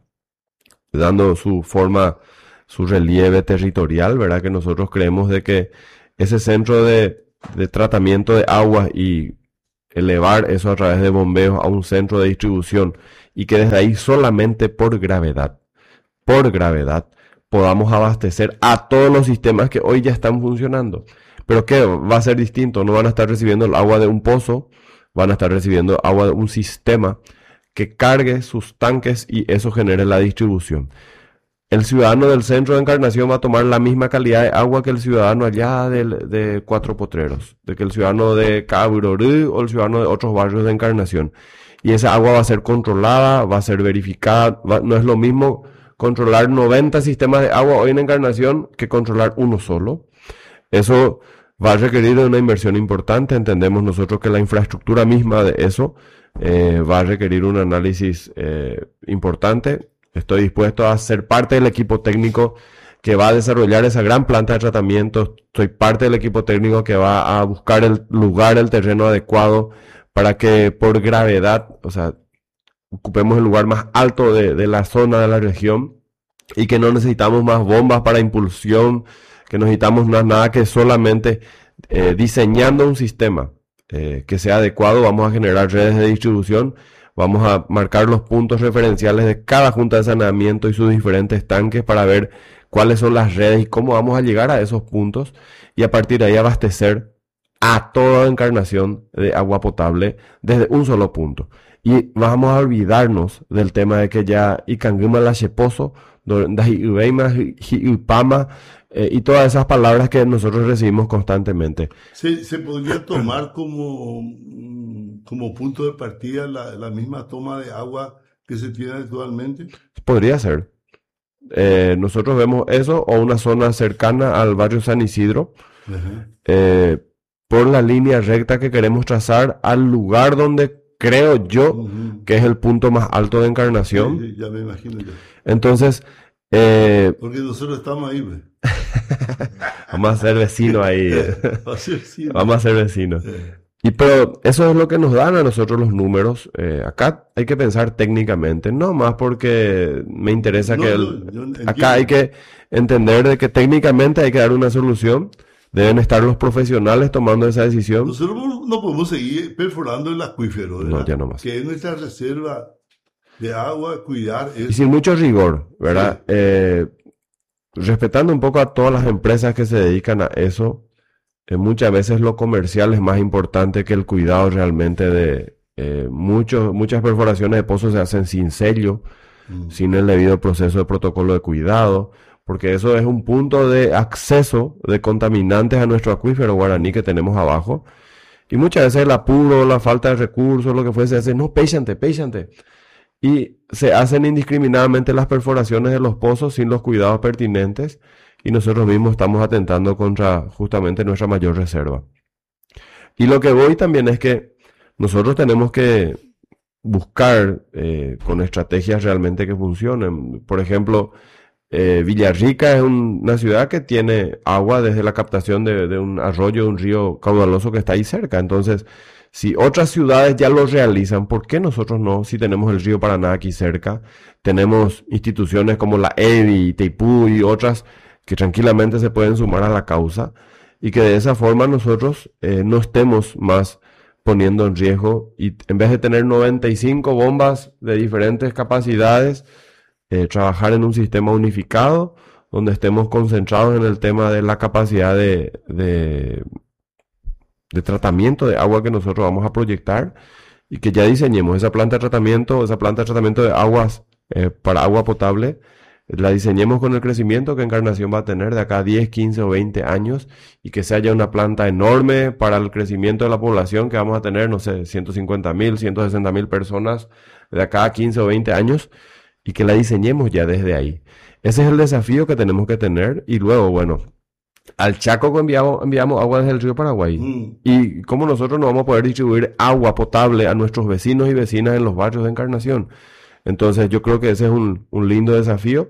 dando su forma, su relieve territorial, ¿verdad? Que nosotros creemos de que ese centro de, de tratamiento de agua y elevar eso a través de bombeos a un centro de distribución, y que desde ahí solamente por gravedad, por gravedad, podamos abastecer a todos los sistemas que hoy ya están funcionando. Pero ¿qué va a ser distinto? No van a estar recibiendo el agua de un pozo, van a estar recibiendo agua de un sistema que cargue sus tanques y eso genere la distribución. El ciudadano del centro de Encarnación va a tomar la misma calidad de agua que el ciudadano allá de, de Cuatro Potreros, de que el ciudadano de Cabirorú o el ciudadano de otros barrios de Encarnación. Y esa agua va a ser controlada, va a ser verificada. Va, no es lo mismo controlar noventa sistemas de agua hoy en Encarnación que controlar uno solo. Eso va a requerir una inversión importante. Entendemos nosotros que la infraestructura misma de eso eh, va a requerir un análisis eh, importante. Estoy dispuesto a ser parte del equipo técnico que va a desarrollar esa gran planta de tratamiento. Soy parte del equipo técnico que va a buscar el lugar, el terreno adecuado para que por gravedad, o sea, ocupemos el lugar más alto de, de la zona de la región, y que no necesitamos más bombas para impulsión, que no necesitamos nada, nada que solamente eh, diseñando un sistema eh, que sea adecuado, vamos a generar redes de distribución. Vamos a marcar los puntos referenciales de cada junta de saneamiento y sus diferentes tanques para ver cuáles son las redes y cómo vamos a llegar a esos puntos, y a partir de ahí abastecer a toda Encarnación de agua potable desde un solo punto. Y vamos a olvidarnos del tema de que ya Icanguma la Cheposo, Pama, eh, y todas esas palabras que nosotros recibimos constantemente. ¿Se, se podría tomar como, como punto de partida la, la misma toma de agua que se tiene actualmente? Podría ser. Eh, nosotros vemos eso, o una zona cercana al barrio San Isidro, uh-huh. eh, por la línea recta que queremos trazar al lugar donde creo yo uh-huh. que es el punto más alto de Encarnación. Sí, sí, ya me imagino yo. Entonces, eh, porque nosotros estamos ahí, ¿ve? Vamos a ser vecinos ahí. Vamos a ser vecinos. Vamos a ser vecinos. Y pero eso es lo que nos dan a nosotros los números. Eh, acá hay que pensar técnicamente, no más porque me interesa no, que el, no, acá hay que entender de que técnicamente hay que dar una solución. Deben estar los profesionales tomando esa decisión. Nosotros no podemos seguir perforando el acuífero, ¿verdad? No, ya no más. Que es nuestra reserva de agua, cuidar eso. Y sin mucho rigor, ¿verdad? Sí. Eh, respetando un poco a todas las empresas que se dedican a eso, eh, muchas veces lo comercial es más importante que el cuidado realmente de eh, muchos, muchas perforaciones de pozos se hacen sin sello, mm. sin el debido proceso de protocolo de cuidado, porque eso es un punto de acceso de contaminantes a nuestro acuífero guaraní que tenemos abajo, y muchas veces el apuro, la falta de recursos, lo que fuese, hace, no, péchante, péchante, y se hacen indiscriminadamente las perforaciones de los pozos sin los cuidados pertinentes, y nosotros mismos estamos atentando contra justamente nuestra mayor reserva. Y lo que voy también es que nosotros tenemos que buscar eh, con estrategias realmente que funcionen. Por ejemplo, eh, Villarrica es un, una ciudad que tiene agua desde la captación de, de un arroyo, de un río caudaloso que está ahí cerca. Entonces, si otras ciudades ya lo realizan, ¿por qué nosotros no? Si tenemos el río Paraná aquí cerca, tenemos instituciones como la E B I, Teipú y otras que tranquilamente se pueden sumar a la causa, y que de esa forma nosotros eh, no estemos más poniendo en riesgo, y en vez de tener noventa y cinco bombas de diferentes capacidades, eh, trabajar en un sistema unificado donde estemos concentrados en el tema de la capacidad de, de, de tratamiento de agua que nosotros vamos a proyectar, y que ya diseñemos esa planta de tratamiento, esa planta de tratamiento de aguas eh, para agua potable, la diseñemos con el crecimiento que Encarnación va a tener de acá a diez, quince o veinte años, y que sea ya una planta enorme para el crecimiento de la población que vamos a tener, no sé, ciento cincuenta mil, ciento sesenta mil personas de acá a quince o veinte años, y que la diseñemos ya desde ahí. Ese es el desafío que tenemos que tener y luego, bueno, al Chaco enviamos, enviamos agua desde el río Paraguay. Mm. ¿Y cómo nosotros no vamos a poder distribuir agua potable a nuestros vecinos y vecinas en los barrios de Encarnación? Entonces yo creo que ese es un, un lindo desafío.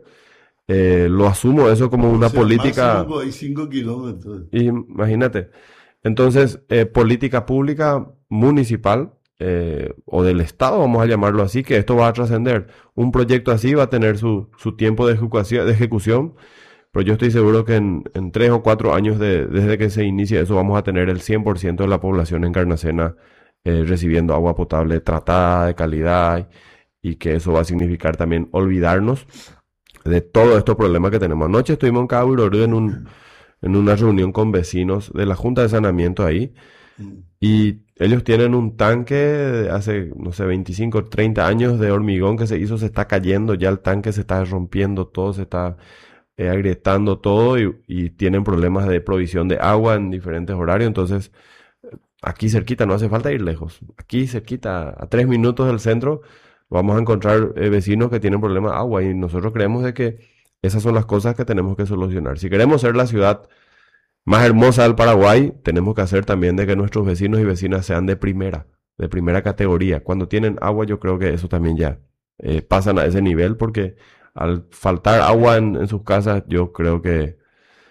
Eh, lo asumo eso como una O sea, política, máximo hay cinco kilómetros. imagínate. Entonces, eh, política pública municipal eh, o del Estado, vamos a llamarlo así, que esto va a trascender. Un proyecto así va a tener su, su tiempo de ejecución, de ejecución, pero yo estoy seguro que en, en tres o cuatro años de- desde que se inicie eso vamos a tener el cien por ciento de la población encarnacena eh, recibiendo agua potable tratada, de calidad, y que eso va a significar también olvidarnos de todos estos problemas que tenemos. Anoche estuvimos en Cabo Irorú en un, en una reunión con vecinos de la Junta de Saneamiento ahí, Mm. y ellos tienen un tanque de hace, no sé, veinticinco, treinta años de hormigón que se hizo, se está cayendo, ya el tanque se está rompiendo todo, se está eh, agrietando todo y, y tienen problemas de provisión de agua en diferentes horarios. Entonces, aquí cerquita, no hace falta ir lejos. Aquí cerquita, a tres minutos del centro, vamos a encontrar eh, vecinos que tienen problemas de agua y nosotros creemos de que esas son las cosas que tenemos que solucionar. Si queremos ser la ciudad más hermosa del Paraguay, tenemos que hacer también de que nuestros vecinos y vecinas sean de primera, de primera categoría. Cuando tienen agua, yo creo que eso también ya eh, pasan a ese nivel, porque al faltar agua en, en sus casas, yo creo que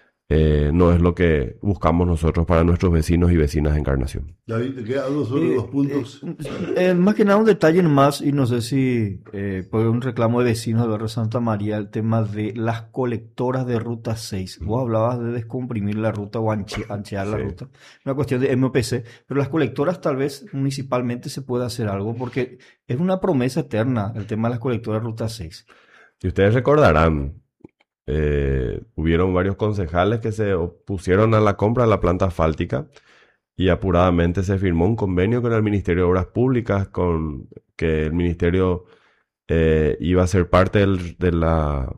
eh, no es lo que buscamos nosotros para nuestros vecinos y vecinas de Encarnación. David, ¿te queda algo sobre Eh, los puntos? eh, eh, más que nada un detalle más, y no sé si eh, por un reclamo de vecinos del barrio Santa María, el tema de las colectoras de Ruta seis. Vos hablabas de descomprimir la ruta o anche- anchear la Sí. ruta, una cuestión de M O P C, pero las colectoras tal vez municipalmente se pueda hacer algo, porque es una promesa eterna el tema de las colectoras de Ruta seis. Y ustedes recordarán, eh, hubieron varios concejales que se opusieron a la compra de la planta asfáltica y apuradamente se firmó un convenio con el Ministerio de Obras Públicas, con que el ministerio eh, iba a ser parte del- de la,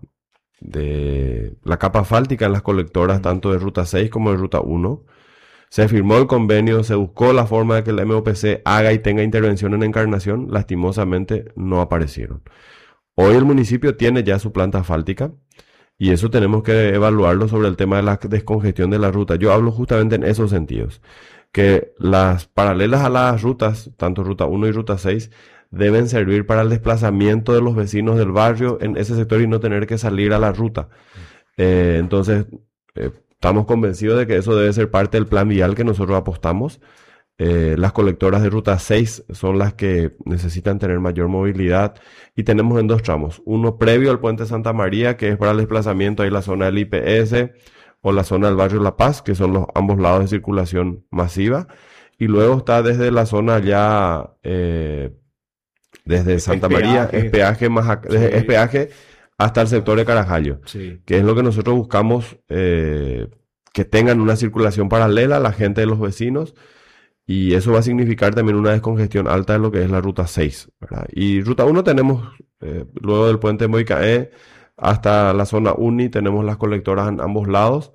de la capa asfáltica en las colectoras tanto de Ruta seis como de Ruta uno. Se firmó el convenio, se buscó la forma de que el M O P C haga y tenga intervención en Encarnación, lastimosamente no aparecieron. Hoy el municipio tiene ya su planta asfáltica y eso tenemos que evaluarlo sobre el tema de la descongestión de la ruta. Yo hablo justamente en esos sentidos, que las paralelas a las rutas, tanto Ruta uno y Ruta seis, deben servir para el desplazamiento de los vecinos del barrio en ese sector y no tener que salir a la ruta. Eh, entonces, eh, estamos convencidos de que eso debe ser parte del plan vial que nosotros apostamos. Eh, las colectoras de Ruta seis son las que necesitan tener mayor movilidad y tenemos en dos tramos. Uno previo al Puente Santa María, que es para el desplazamiento, ahí la zona del I P S o la zona del barrio La Paz, que son los ambos lados de circulación masiva. Y luego está desde la zona ya, eh, desde Santa María, peaje. es peaje, más ac- Sí. desde- es peaje hasta el sector de Carajallo, Sí. que es lo que nosotros buscamos, eh, que tengan una circulación paralela a la gente de los vecinos, y eso va a significar también una descongestión alta de lo que es la Ruta seis, ¿verdad? Y Ruta uno tenemos, eh, luego del puente Moicaé hasta la zona Uni, tenemos las colectoras en ambos lados,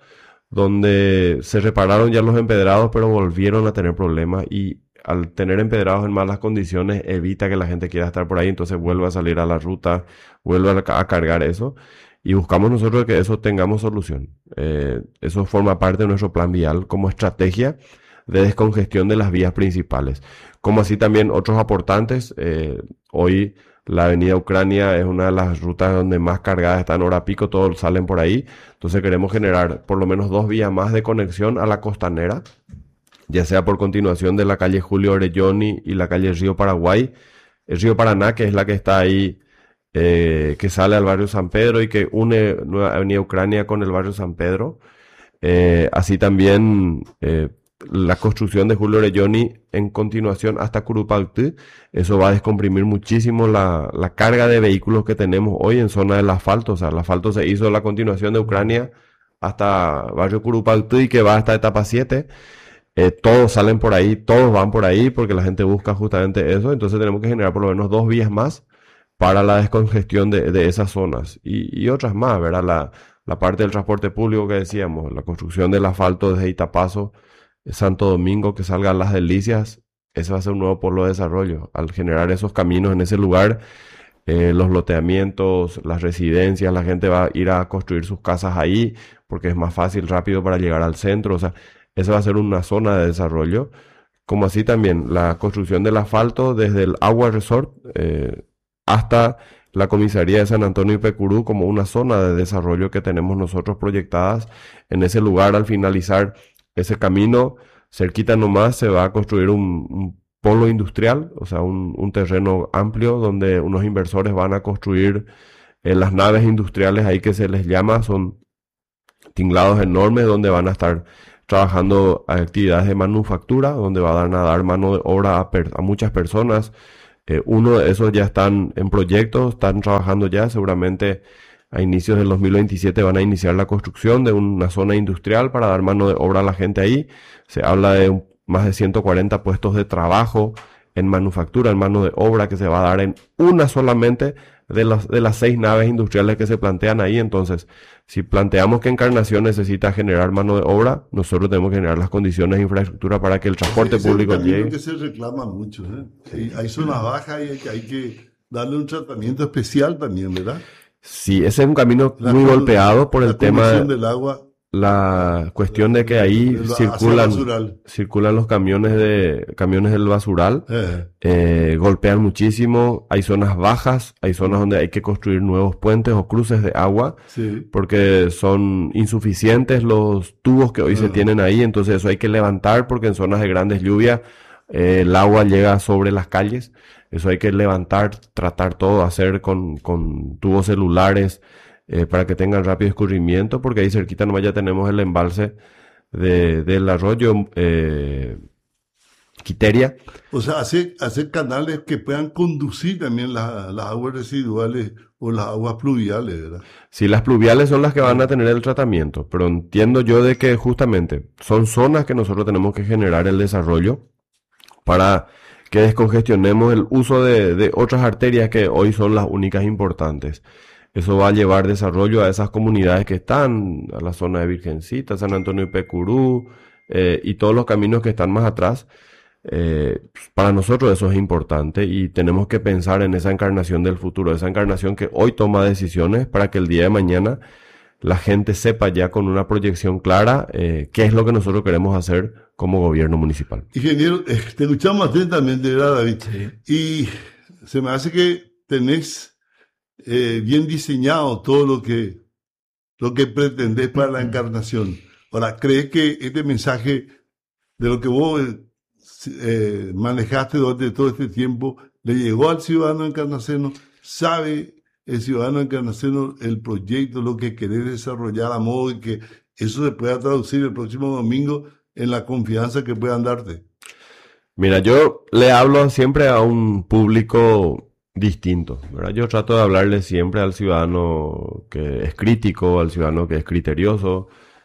donde se repararon ya los empedrados, pero volvieron a tener problemas, y al tener empedrados en malas condiciones evita que la gente quiera estar por ahí, entonces vuelve a salir a la ruta, vuelve a, ca- a cargar eso, y buscamos nosotros que eso tengamos solución. Eh, eso forma parte de nuestro plan vial como estrategia de descongestión de las vías principales. Como así también otros aportantes. Eh, hoy la avenida Ucrania es una de las rutas donde más cargadas están, hora pico, todos salen por ahí. Entonces queremos generar por lo menos dos vías más de conexión a la costanera, ya sea por continuación de la calle Julio Orelloni y la calle Río Paraguay, el Río Paraná, que es la que está ahí, eh, que sale al barrio San Pedro y que une Nueva Avenida Ucrania con el barrio San Pedro. Eh, así también eh, la construcción de Julio Orelloni en continuación hasta Curupaytí. Eso va a descomprimir muchísimo la, la carga de vehículos que tenemos hoy en zona del asfalto. O sea, el asfalto se hizo la continuación de Ucrania hasta barrio Curupaytí, que va hasta etapa siete. Eh, todos salen por ahí, todos van por ahí porque la gente busca justamente eso. Entonces tenemos que generar por lo menos dos vías más para la descongestión de, de esas zonas y, y otras más, ¿verdad? La, la parte del transporte público que decíamos, la construcción del asfalto desde Itapazo, Santo Domingo, que salgan Las Delicias, ese va a ser un nuevo polo de desarrollo. Al generar esos caminos en ese lugar, eh, los loteamientos, las residencias, la gente va a ir a construir sus casas ahí porque es más fácil, rápido para llegar al centro. O sea, esa va a ser una zona de desarrollo. Como así también la construcción del asfalto desde el Agua Resort eh, hasta la comisaría de San Antonio y Pecurú como una zona de desarrollo que tenemos nosotros proyectadas en ese lugar. Al finalizar ese camino, cerquita nomás se va a construir un, un polo industrial, o sea, un, un terreno amplio donde unos inversores van a construir eh, las naves industriales ahí que se les llama, son tinglados enormes donde van a estar trabajando actividades de manufactura, donde van a dar mano de obra a, per, a muchas personas. Eh, uno de esos ya están en proyectos, están trabajando ya, seguramente a inicios del dos mil veintisiete van a iniciar la construcción de una zona industrial para dar mano de obra a la gente ahí. Se habla de un, más de ciento cuarenta puestos de trabajo en manufactura, en mano de obra que se va a dar en una solamente de las, de las seis naves industriales que se plantean ahí. Entonces, si planteamos que Encarnación necesita generar mano de obra, nosotros tenemos que generar las condiciones de infraestructura para que el transporte Ese público es llegue. lo que se reclama mucho, ¿eh? Sí, hay zonas bajas y hay que, hay que darle un tratamiento especial también, ¿verdad? Sí, ese es un camino La muy con- golpeado por la el tema, conducción del agua la cuestión de que ahí hacia circulan, basural. circulan los camiones de camiones del basural. Eh, Eh, golpean muchísimo, hay zonas bajas, hay zonas donde hay que construir nuevos puentes o cruces de agua sí. porque son insuficientes los tubos que hoy se Ah. tienen ahí, entonces eso hay que levantar porque en zonas de grandes lluvias eh, el agua llega sobre las calles, eso hay que levantar, tratar todo, hacer con, con tubos celulares eh, para que tengan rápido escurrimiento, porque ahí cerquita nomás ya tenemos el embalse de, del arroyo eh, Quiteria. O sea, hacer, hacer canales que puedan conducir también la- las aguas residuales o las aguas pluviales, ¿verdad? Sí, las pluviales son las que van a tener el tratamiento, pero entiendo yo de que justamente son zonas que nosotros tenemos que generar el desarrollo para que descongestionemos el uso de, de otras arterias que hoy son las únicas importantes. Eso va a llevar desarrollo a esas comunidades que están, a la zona de Virgencita, San Antonio y Pecurú, eh, y todos los caminos que están más atrás. Eh, para nosotros eso es importante y tenemos que pensar en esa encarnación del futuro, esa encarnación que hoy toma decisiones para que el día de mañana la gente sepa ya con una proyección clara eh, qué es lo que nosotros queremos hacer como gobierno municipal. Ingeniero, eh, te escuchamos atentamente, ¿verdad, David? Sí. Y se me hace que tenés eh, bien diseñado todo lo que, lo que pretendés para la encarnación. Ahora, ¿crees que este mensaje de lo que vos eh, eh, manejaste durante todo este tiempo le llegó al ciudadano encarnaceno? ¿Sabe el ciudadano encarnaceno el proyecto, lo que querés desarrollar a modo de que eso se pueda traducir el próximo domingo en la confianza que puedan darte? Mira, yo le hablo siempre a un público distinto, ¿verdad? Yo trato de hablarle siempre al ciudadano que es crítico, al ciudadano que es criterioso,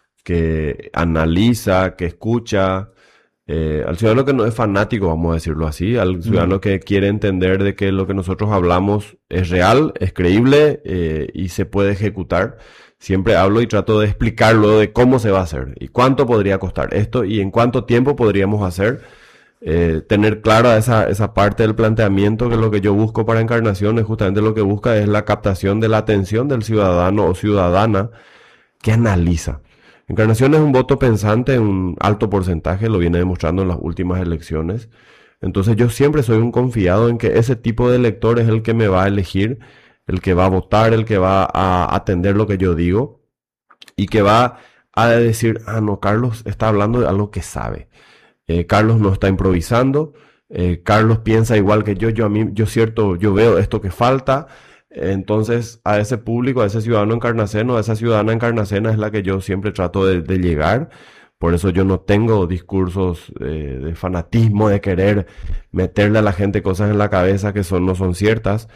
que analiza, que escucha, eh, al ciudadano que no es fanático, vamos a decirlo así, al ciudadano que quiere entender de que lo que nosotros hablamos es real, es creíble eh, y se puede ejecutar. Siempre hablo y trato de explicarlo de cómo se va a hacer y cuánto podría costar esto y en cuánto tiempo podríamos hacer. Eh, tener clara esa, esa parte del planteamiento, que lo que yo busco para Encarnación es justamente lo que busca es la captación de la atención del ciudadano o ciudadana que analiza. Encarnación es un voto pensante en un alto porcentaje, lo viene demostrando en las últimas elecciones. Entonces yo siempre soy un confiado en que ese tipo de elector es el que me va a elegir, el que va a votar, el que va a atender lo que yo digo y que va a decir, ah no, Carlos está hablando de algo que sabe. Eh, Carlos no está improvisando, eh, Carlos piensa igual que yo, yo a mí, yo cierto, yo veo esto que falta. Entonces, a ese público, a ese ciudadano encarnaceno, a esa ciudadana encarnacena es la que yo siempre trato de, de llegar. Por eso yo no tengo discursos eh, de fanatismo, de querer meterle a la gente cosas en la cabeza que son, no son ciertas.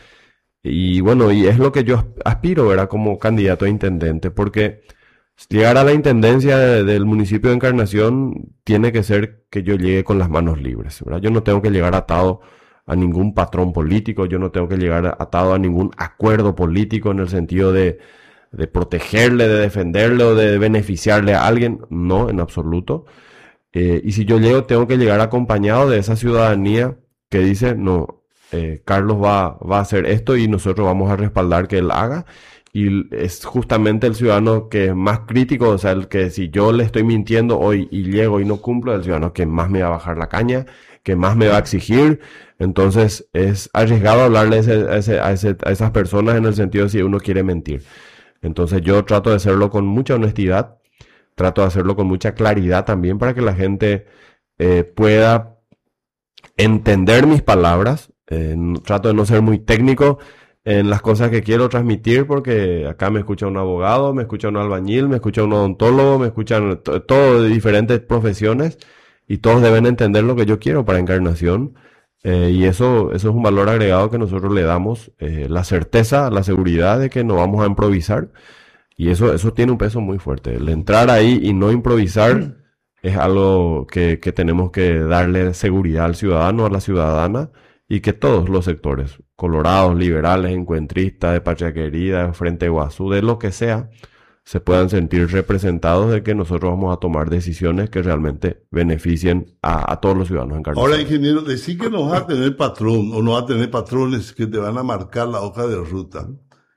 Y bueno, y es lo que yo aspiro, ¿verdad? Como candidato a intendente, porque llegar a la intendencia de, del municipio de Encarnación tiene que ser que yo llegue con las manos libres, ¿verdad? Yo no tengo que llegar atado a ningún patrón político, yo no tengo que llegar atado a ningún acuerdo político en el sentido de, de protegerle, de defenderle o de beneficiarle a alguien, no, en absoluto. Eh, y si yo llego, tengo que llegar acompañado de esa ciudadanía que dice, no, eh, Carlos va, va a hacer esto y nosotros vamos a respaldar que él haga. Y es justamente el ciudadano que es más crítico, o sea, el que si yo le estoy mintiendo hoy y llego y no cumplo, el ciudadano que más me va a bajar la caña, que más me va a exigir. Entonces es arriesgado hablarle a, ese, a, ese, a, ese, a esas personas en el sentido de si uno quiere mentir. Entonces yo trato de hacerlo con mucha honestidad, trato de hacerlo con mucha claridad también para que la gente eh, pueda entender mis palabras. Eh, trato de no ser muy técnico en las cosas que quiero transmitir, porque acá me escucha un abogado, me escucha un albañil, me escucha un odontólogo, me escuchan to- todo de diferentes profesiones y todos deben entender lo que yo quiero para Encarnación. Eh, y eso, eso es un valor agregado que nosotros le damos, eh, la certeza, la seguridad de que no vamos a improvisar. Y eso, eso tiene un peso muy fuerte. El entrar ahí y no improvisar es algo que, que tenemos que darle seguridad al ciudadano, a la ciudadana, y que todos los sectores, colorados, liberales, encuentristas, de Patria Querida, de Frente Guazú, de lo que sea, se puedan sentir representados de que nosotros vamos a tomar decisiones que realmente beneficien a, a todos los ciudadanos encarnados. Ahora, ingeniero, decir que no vas a tener patrón o no vas a tener patrones que te van a marcar la hoja de ruta.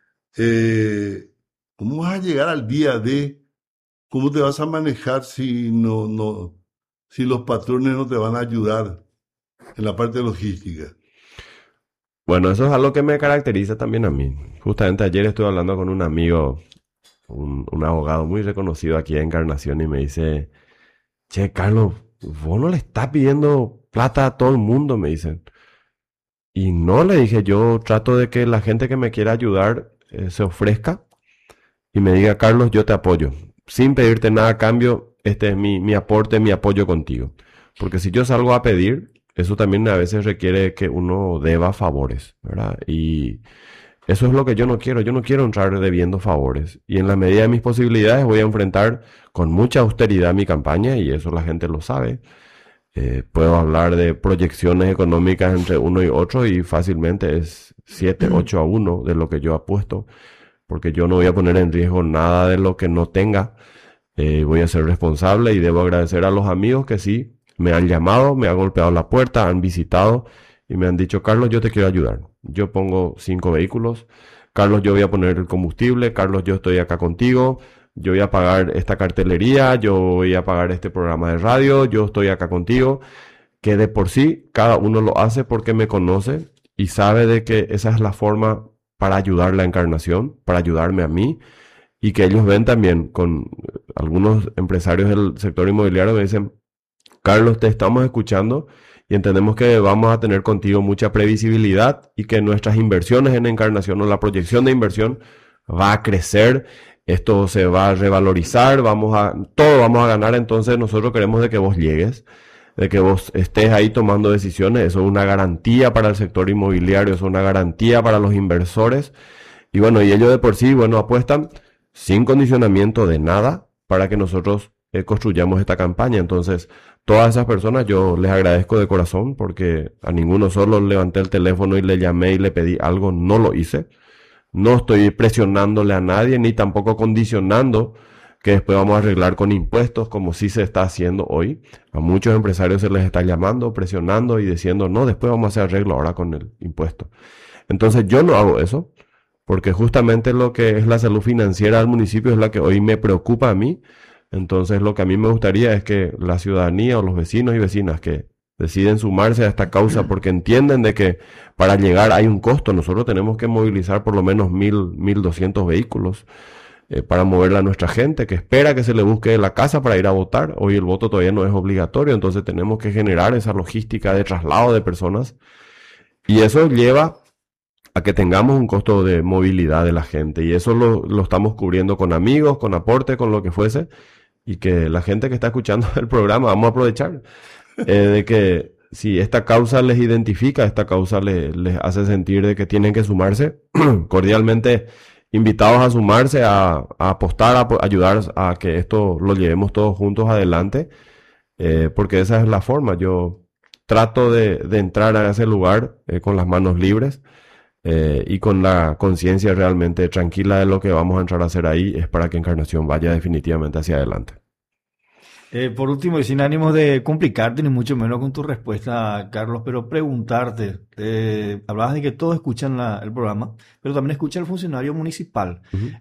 Eh, ¿Cómo vas a llegar al día de cómo te vas a manejar si no, no, si los patrones no te van a ayudar en la parte logística? Bueno, eso es algo que me caracteriza también a mí. Justamente ayer estuve hablando con un amigo, un, un abogado muy reconocido aquí en Encarnación, y me dice, che, Carlos, vos no le estás pidiendo plata a todo el mundo, me dicen. Y no, le dije, yo trato de que la gente que me quiera ayudar eh, se ofrezca y me diga, Carlos, yo te apoyo. Sin pedirte nada a cambio, este es mi, mi aporte, mi apoyo contigo. Porque si yo salgo a pedir, eso también a veces requiere que uno deba favores, ¿verdad? Y eso es lo que yo no quiero. Yo no quiero entrar debiendo favores. Y en la medida de mis posibilidades voy a enfrentar con mucha austeridad mi campaña, y eso la gente lo sabe. Eh, puedo hablar de proyecciones económicas entre uno y otro y fácilmente es siete, ocho a uno de lo que yo apuesto, porque yo no voy a poner en riesgo nada de lo que no tenga. Eh, voy a ser responsable y debo agradecer a los amigos que sí me han llamado, me han golpeado la puerta, han visitado y me han dicho, Carlos, yo te quiero ayudar. Yo pongo cinco vehículos. Carlos, yo voy a poner el combustible. Carlos, yo estoy acá contigo. Yo voy a pagar esta cartelería. Yo voy a pagar este programa de radio. Yo estoy acá contigo. Que de por sí cada uno lo hace porque me conoce y sabe de que esa es la forma para ayudar la Encarnación, para ayudarme a mí. Y que ellos ven también con algunos empresarios del sector inmobiliario, me dicen, Carlos, te estamos escuchando y entendemos que vamos a tener contigo mucha previsibilidad y que nuestras inversiones en Encarnación o la proyección de inversión va a crecer, esto se va a revalorizar, vamos a, todo vamos a ganar. Entonces nosotros queremos de que vos llegues, de que vos estés ahí tomando decisiones. Eso es una garantía para el sector inmobiliario, eso es una garantía para los inversores. Y bueno, y ellos de por sí, bueno, apuestan sin condicionamiento de nada para que nosotros eh, construyamos esta campaña. Entonces, todas esas personas yo les agradezco de corazón, porque a ninguno solo levanté el teléfono y le llamé y le pedí algo, no lo hice. No estoy presionándole a nadie, ni tampoco condicionando que después vamos a arreglar con impuestos, como sí se está haciendo hoy. A muchos empresarios se les está llamando, presionando y diciendo, no, después vamos a hacer arreglo ahora con el impuesto. Entonces yo no hago eso, porque justamente lo que es la salud financiera del municipio es la que hoy me preocupa a mí. Entonces lo que a mí me gustaría es que la ciudadanía o los vecinos y vecinas que deciden sumarse a esta causa porque entienden de que para llegar hay un costo. Nosotros tenemos que movilizar por lo menos mil, mil doscientos vehículos eh, para moverla a nuestra gente que espera que se le busque la casa para ir a votar. Hoy el voto todavía no es obligatorio, entonces tenemos que generar esa logística de traslado de personas, y eso lleva a que tengamos un costo de movilidad de la gente, y eso lo, lo estamos cubriendo con amigos, con aporte, con lo que fuese, y que la gente que está escuchando el programa, vamos a aprovechar eh, de que si esta causa les identifica, esta causa les, les hace sentir de que tienen que sumarse, cordialmente invitados a sumarse, a, a apostar, a, a ayudar a que esto lo llevemos todos juntos adelante, eh, porque esa es la forma. Yo trato de, de entrar a ese lugar eh, con las manos libres, Eh, y con la conciencia realmente tranquila de lo que vamos a entrar a hacer ahí, es para que Encarnación vaya definitivamente hacia adelante. Eh, por último, y sin ánimos de complicarte, ni mucho menos con tu respuesta, Carlos, pero preguntarte, eh, hablabas de que todos escuchan la- el programa, pero también escucha el funcionario municipal. Ujú.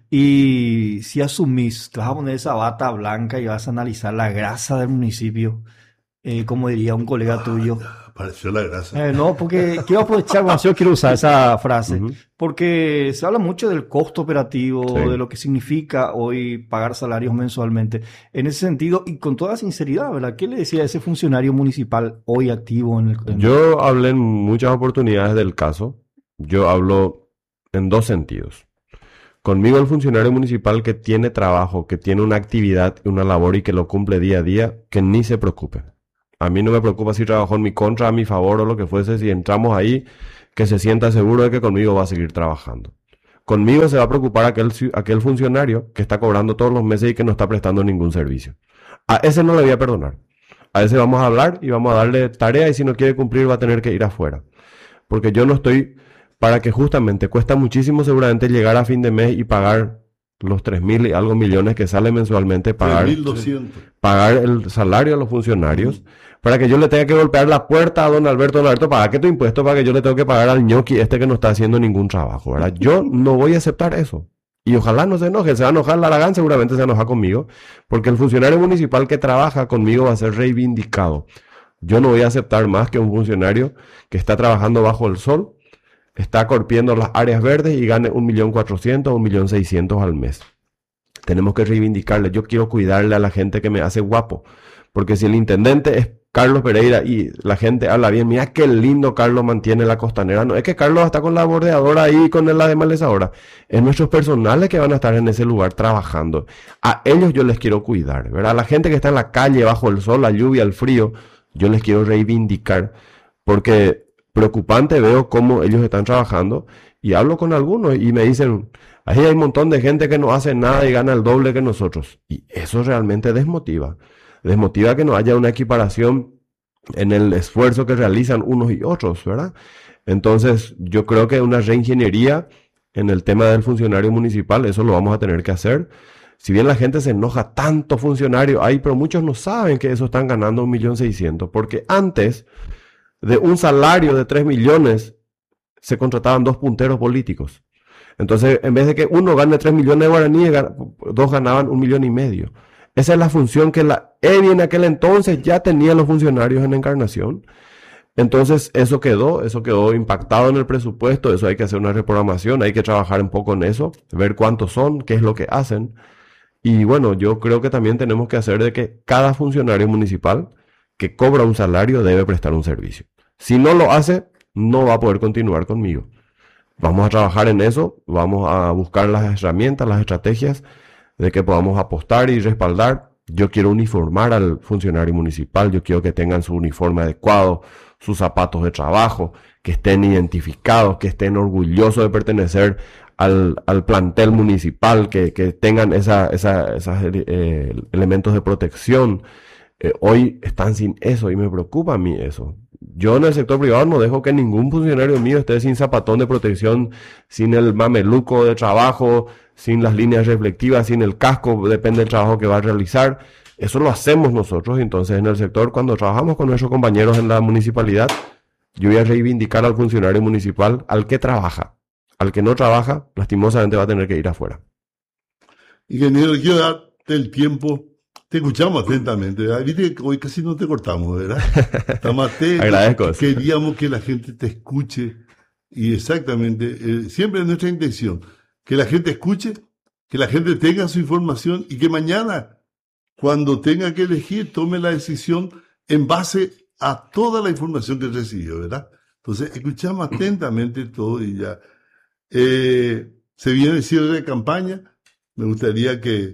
Y si asumís, te vas a poner esa bata blanca y vas a analizar la grasa del municipio, eh, como diría un colega Ah, tuyo. ya, apareció la grasa. Eh, no, porque quiero aprovechar, bueno, yo quiero usar esa frase, Ujú. porque se habla mucho del costo operativo, Sí. de lo que significa hoy pagar salarios mensualmente. En ese sentido, y con toda sinceridad, ¿verdad? ¿Qué le decía a ese funcionario municipal hoy activo en el... en- Yo hablé en muchas oportunidades del caso. Yo hablo en dos sentidos. Conmigo el funcionario municipal que tiene trabajo, que tiene una actividad, una labor y que lo cumple día a día, que ni se preocupe. A mí no me preocupa si trabajó en mi contra, a mi favor o lo que fuese. Si entramos ahí, que se sienta seguro de que conmigo va a seguir trabajando. Conmigo se va a preocupar aquel, ci- aquel funcionario que está cobrando todos los meses y que no está prestando ningún servicio. A ese no le voy a perdonar. A ese vamos a hablar y vamos a darle tarea y si no quiere cumplir va a tener que ir afuera. Porque yo no estoy para que justamente cuesta muchísimo seguramente llegar a fin de mes y pagar los tres mil y algo millones que sale mensualmente, pagar, tres mil doscientos. pagar el salario a los funcionarios, para que yo le tenga que golpear la puerta a don Alberto, don Alberto, paga que tu impuesto para que yo le tengo que pagar al ñoqui este que no está haciendo ningún trabajo, ¿verdad? Yo no voy a aceptar eso. Y ojalá no se enoje, se va a enojar la Aragán, seguramente se va a enojar conmigo, porque el funcionario municipal que trabaja conmigo va a ser reivindicado. Yo no voy a aceptar más que un funcionario que está trabajando bajo el sol, está corpiendo las áreas verdes y gane un millón cuatrocientos, un millón seiscientos al mes. Tenemos que reivindicarle. Yo quiero cuidarle a la gente que me hace guapo. Porque si el intendente es Carlos Pereira y la gente habla bien, mira qué lindo Carlos mantiene la costanera. No es que Carlos está con la bordeadora ahí, con la desmalezadora. Es nuestros personales que van a estar en ese lugar trabajando. A ellos yo les quiero cuidar, ¿verdad? A la gente que está en la calle, bajo el sol, la lluvia, el frío, yo les quiero reivindicar. Porque preocupante veo cómo ellos están trabajando y hablo con algunos y me dicen, ahí hay un montón de gente que no hace nada y gana el doble que nosotros. Y eso realmente desmotiva. Desmotiva que no haya una equiparación en el esfuerzo que realizan unos y otros, ¿verdad? Entonces, yo creo que una reingeniería en el tema del funcionario municipal, eso lo vamos a tener que hacer. Si bien la gente se enoja, tanto funcionario hay, pero muchos no saben que eso están ganando un millón seiscientos, porque antes de un salario de tres millones se contrataban dos punteros políticos. Entonces, en vez de que uno gane tres millones de guaraníes, dos ganaban un millón y medio. Esa es la función que la E B I en aquel entonces ya tenían los funcionarios en Encarnación. Entonces, eso quedó, eso quedó impactado en el presupuesto, eso hay que hacer una reprogramación, hay que trabajar un poco en eso, ver cuántos son, qué es lo que hacen. Y bueno, yo creo que también tenemos que hacer de que cada funcionario municipal que cobra un salario debe prestar un servicio. Si no lo hace, no va a poder continuar conmigo. Vamos a trabajar en eso, vamos a buscar las herramientas, las estrategias de que podamos apostar y respaldar. Yo quiero uniformar al funcionario municipal, yo quiero que tengan su uniforme adecuado, sus zapatos de trabajo, que estén identificados, que estén orgullosos de pertenecer al, al plantel municipal, que, que tengan esa, esa, esos eh, elementos de protección. Eh, hoy están sin eso y me preocupa a mí eso. Yo en el sector privado no dejo que ningún funcionario mío esté sin zapatón de protección, sin el mameluco de trabajo, sin las líneas reflectivas, sin el casco, depende del trabajo que va a realizar. Eso lo hacemos nosotros, entonces en el sector, cuando trabajamos con nuestros compañeros en la municipalidad, yo voy a reivindicar al funcionario municipal, al que trabaja. Al que no trabaja, lastimosamente va a tener que ir afuera. Ingeniero, quiero darte el tiempo. Te escuchamos atentamente, ¿verdad? Viste que hoy casi no te cortamos, ¿verdad? Estamos atentos. Agradezco. Queríamos que la gente te escuche y exactamente, eh, siempre es nuestra intención, que la gente escuche, que la gente tenga su información y que mañana, cuando tenga que elegir, tome la decisión en base a toda la información que recibió, ¿verdad? Entonces, escuchamos atentamente todo y ya. Eh, se viene el cierre de campaña. Me gustaría que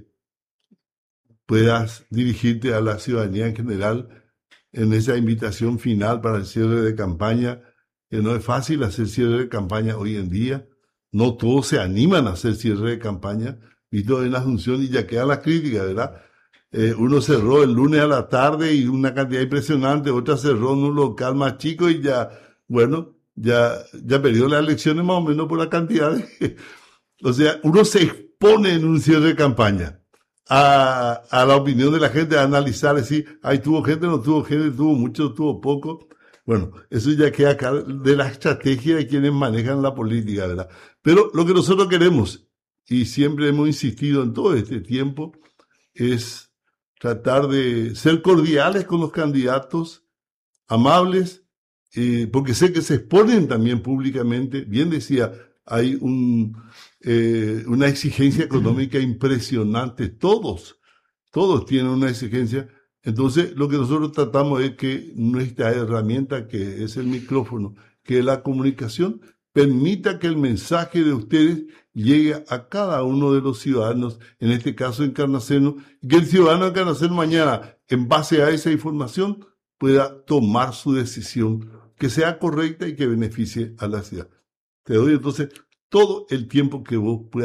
puedas dirigirte a la ciudadanía en general en esa invitación final para el cierre de campaña, que no es fácil hacer cierre de campaña hoy en día. No todos se animan a hacer cierre de campaña, visto en la función, y ya queda la crítica, ¿verdad? Eh, uno cerró el lunes a la tarde y una cantidad impresionante, otra cerró en un local más chico y ya, bueno, ya, ya perdió las elecciones más o menos por la cantidad de... O sea, uno se expone en un cierre de campaña. a, a la opinión de la gente, a analizar, decir, ahí tuvo gente, no tuvo gente, tuvo mucho, tuvo poco. Bueno, eso ya queda acá de la estrategia de quienes manejan la política, ¿verdad? Pero lo que nosotros queremos, y siempre hemos insistido en todo este tiempo, es tratar de ser cordiales con los candidatos, amables, eh, porque sé que se exponen también públicamente. Bien decía, hay un, eh, una exigencia económica impresionante. Todos, todos tienen una exigencia. Entonces, lo que nosotros tratamos es que nuestra herramienta, que es el micrófono, que es la comunicación, permita que el mensaje de ustedes llegue a cada uno de los ciudadanos, en este caso en Encarnación, y que el ciudadano de Encarnación mañana, en base a esa información, pueda tomar su decisión que sea correcta y que beneficie a la ciudad. Te doy entonces todo el tiempo que vos puedas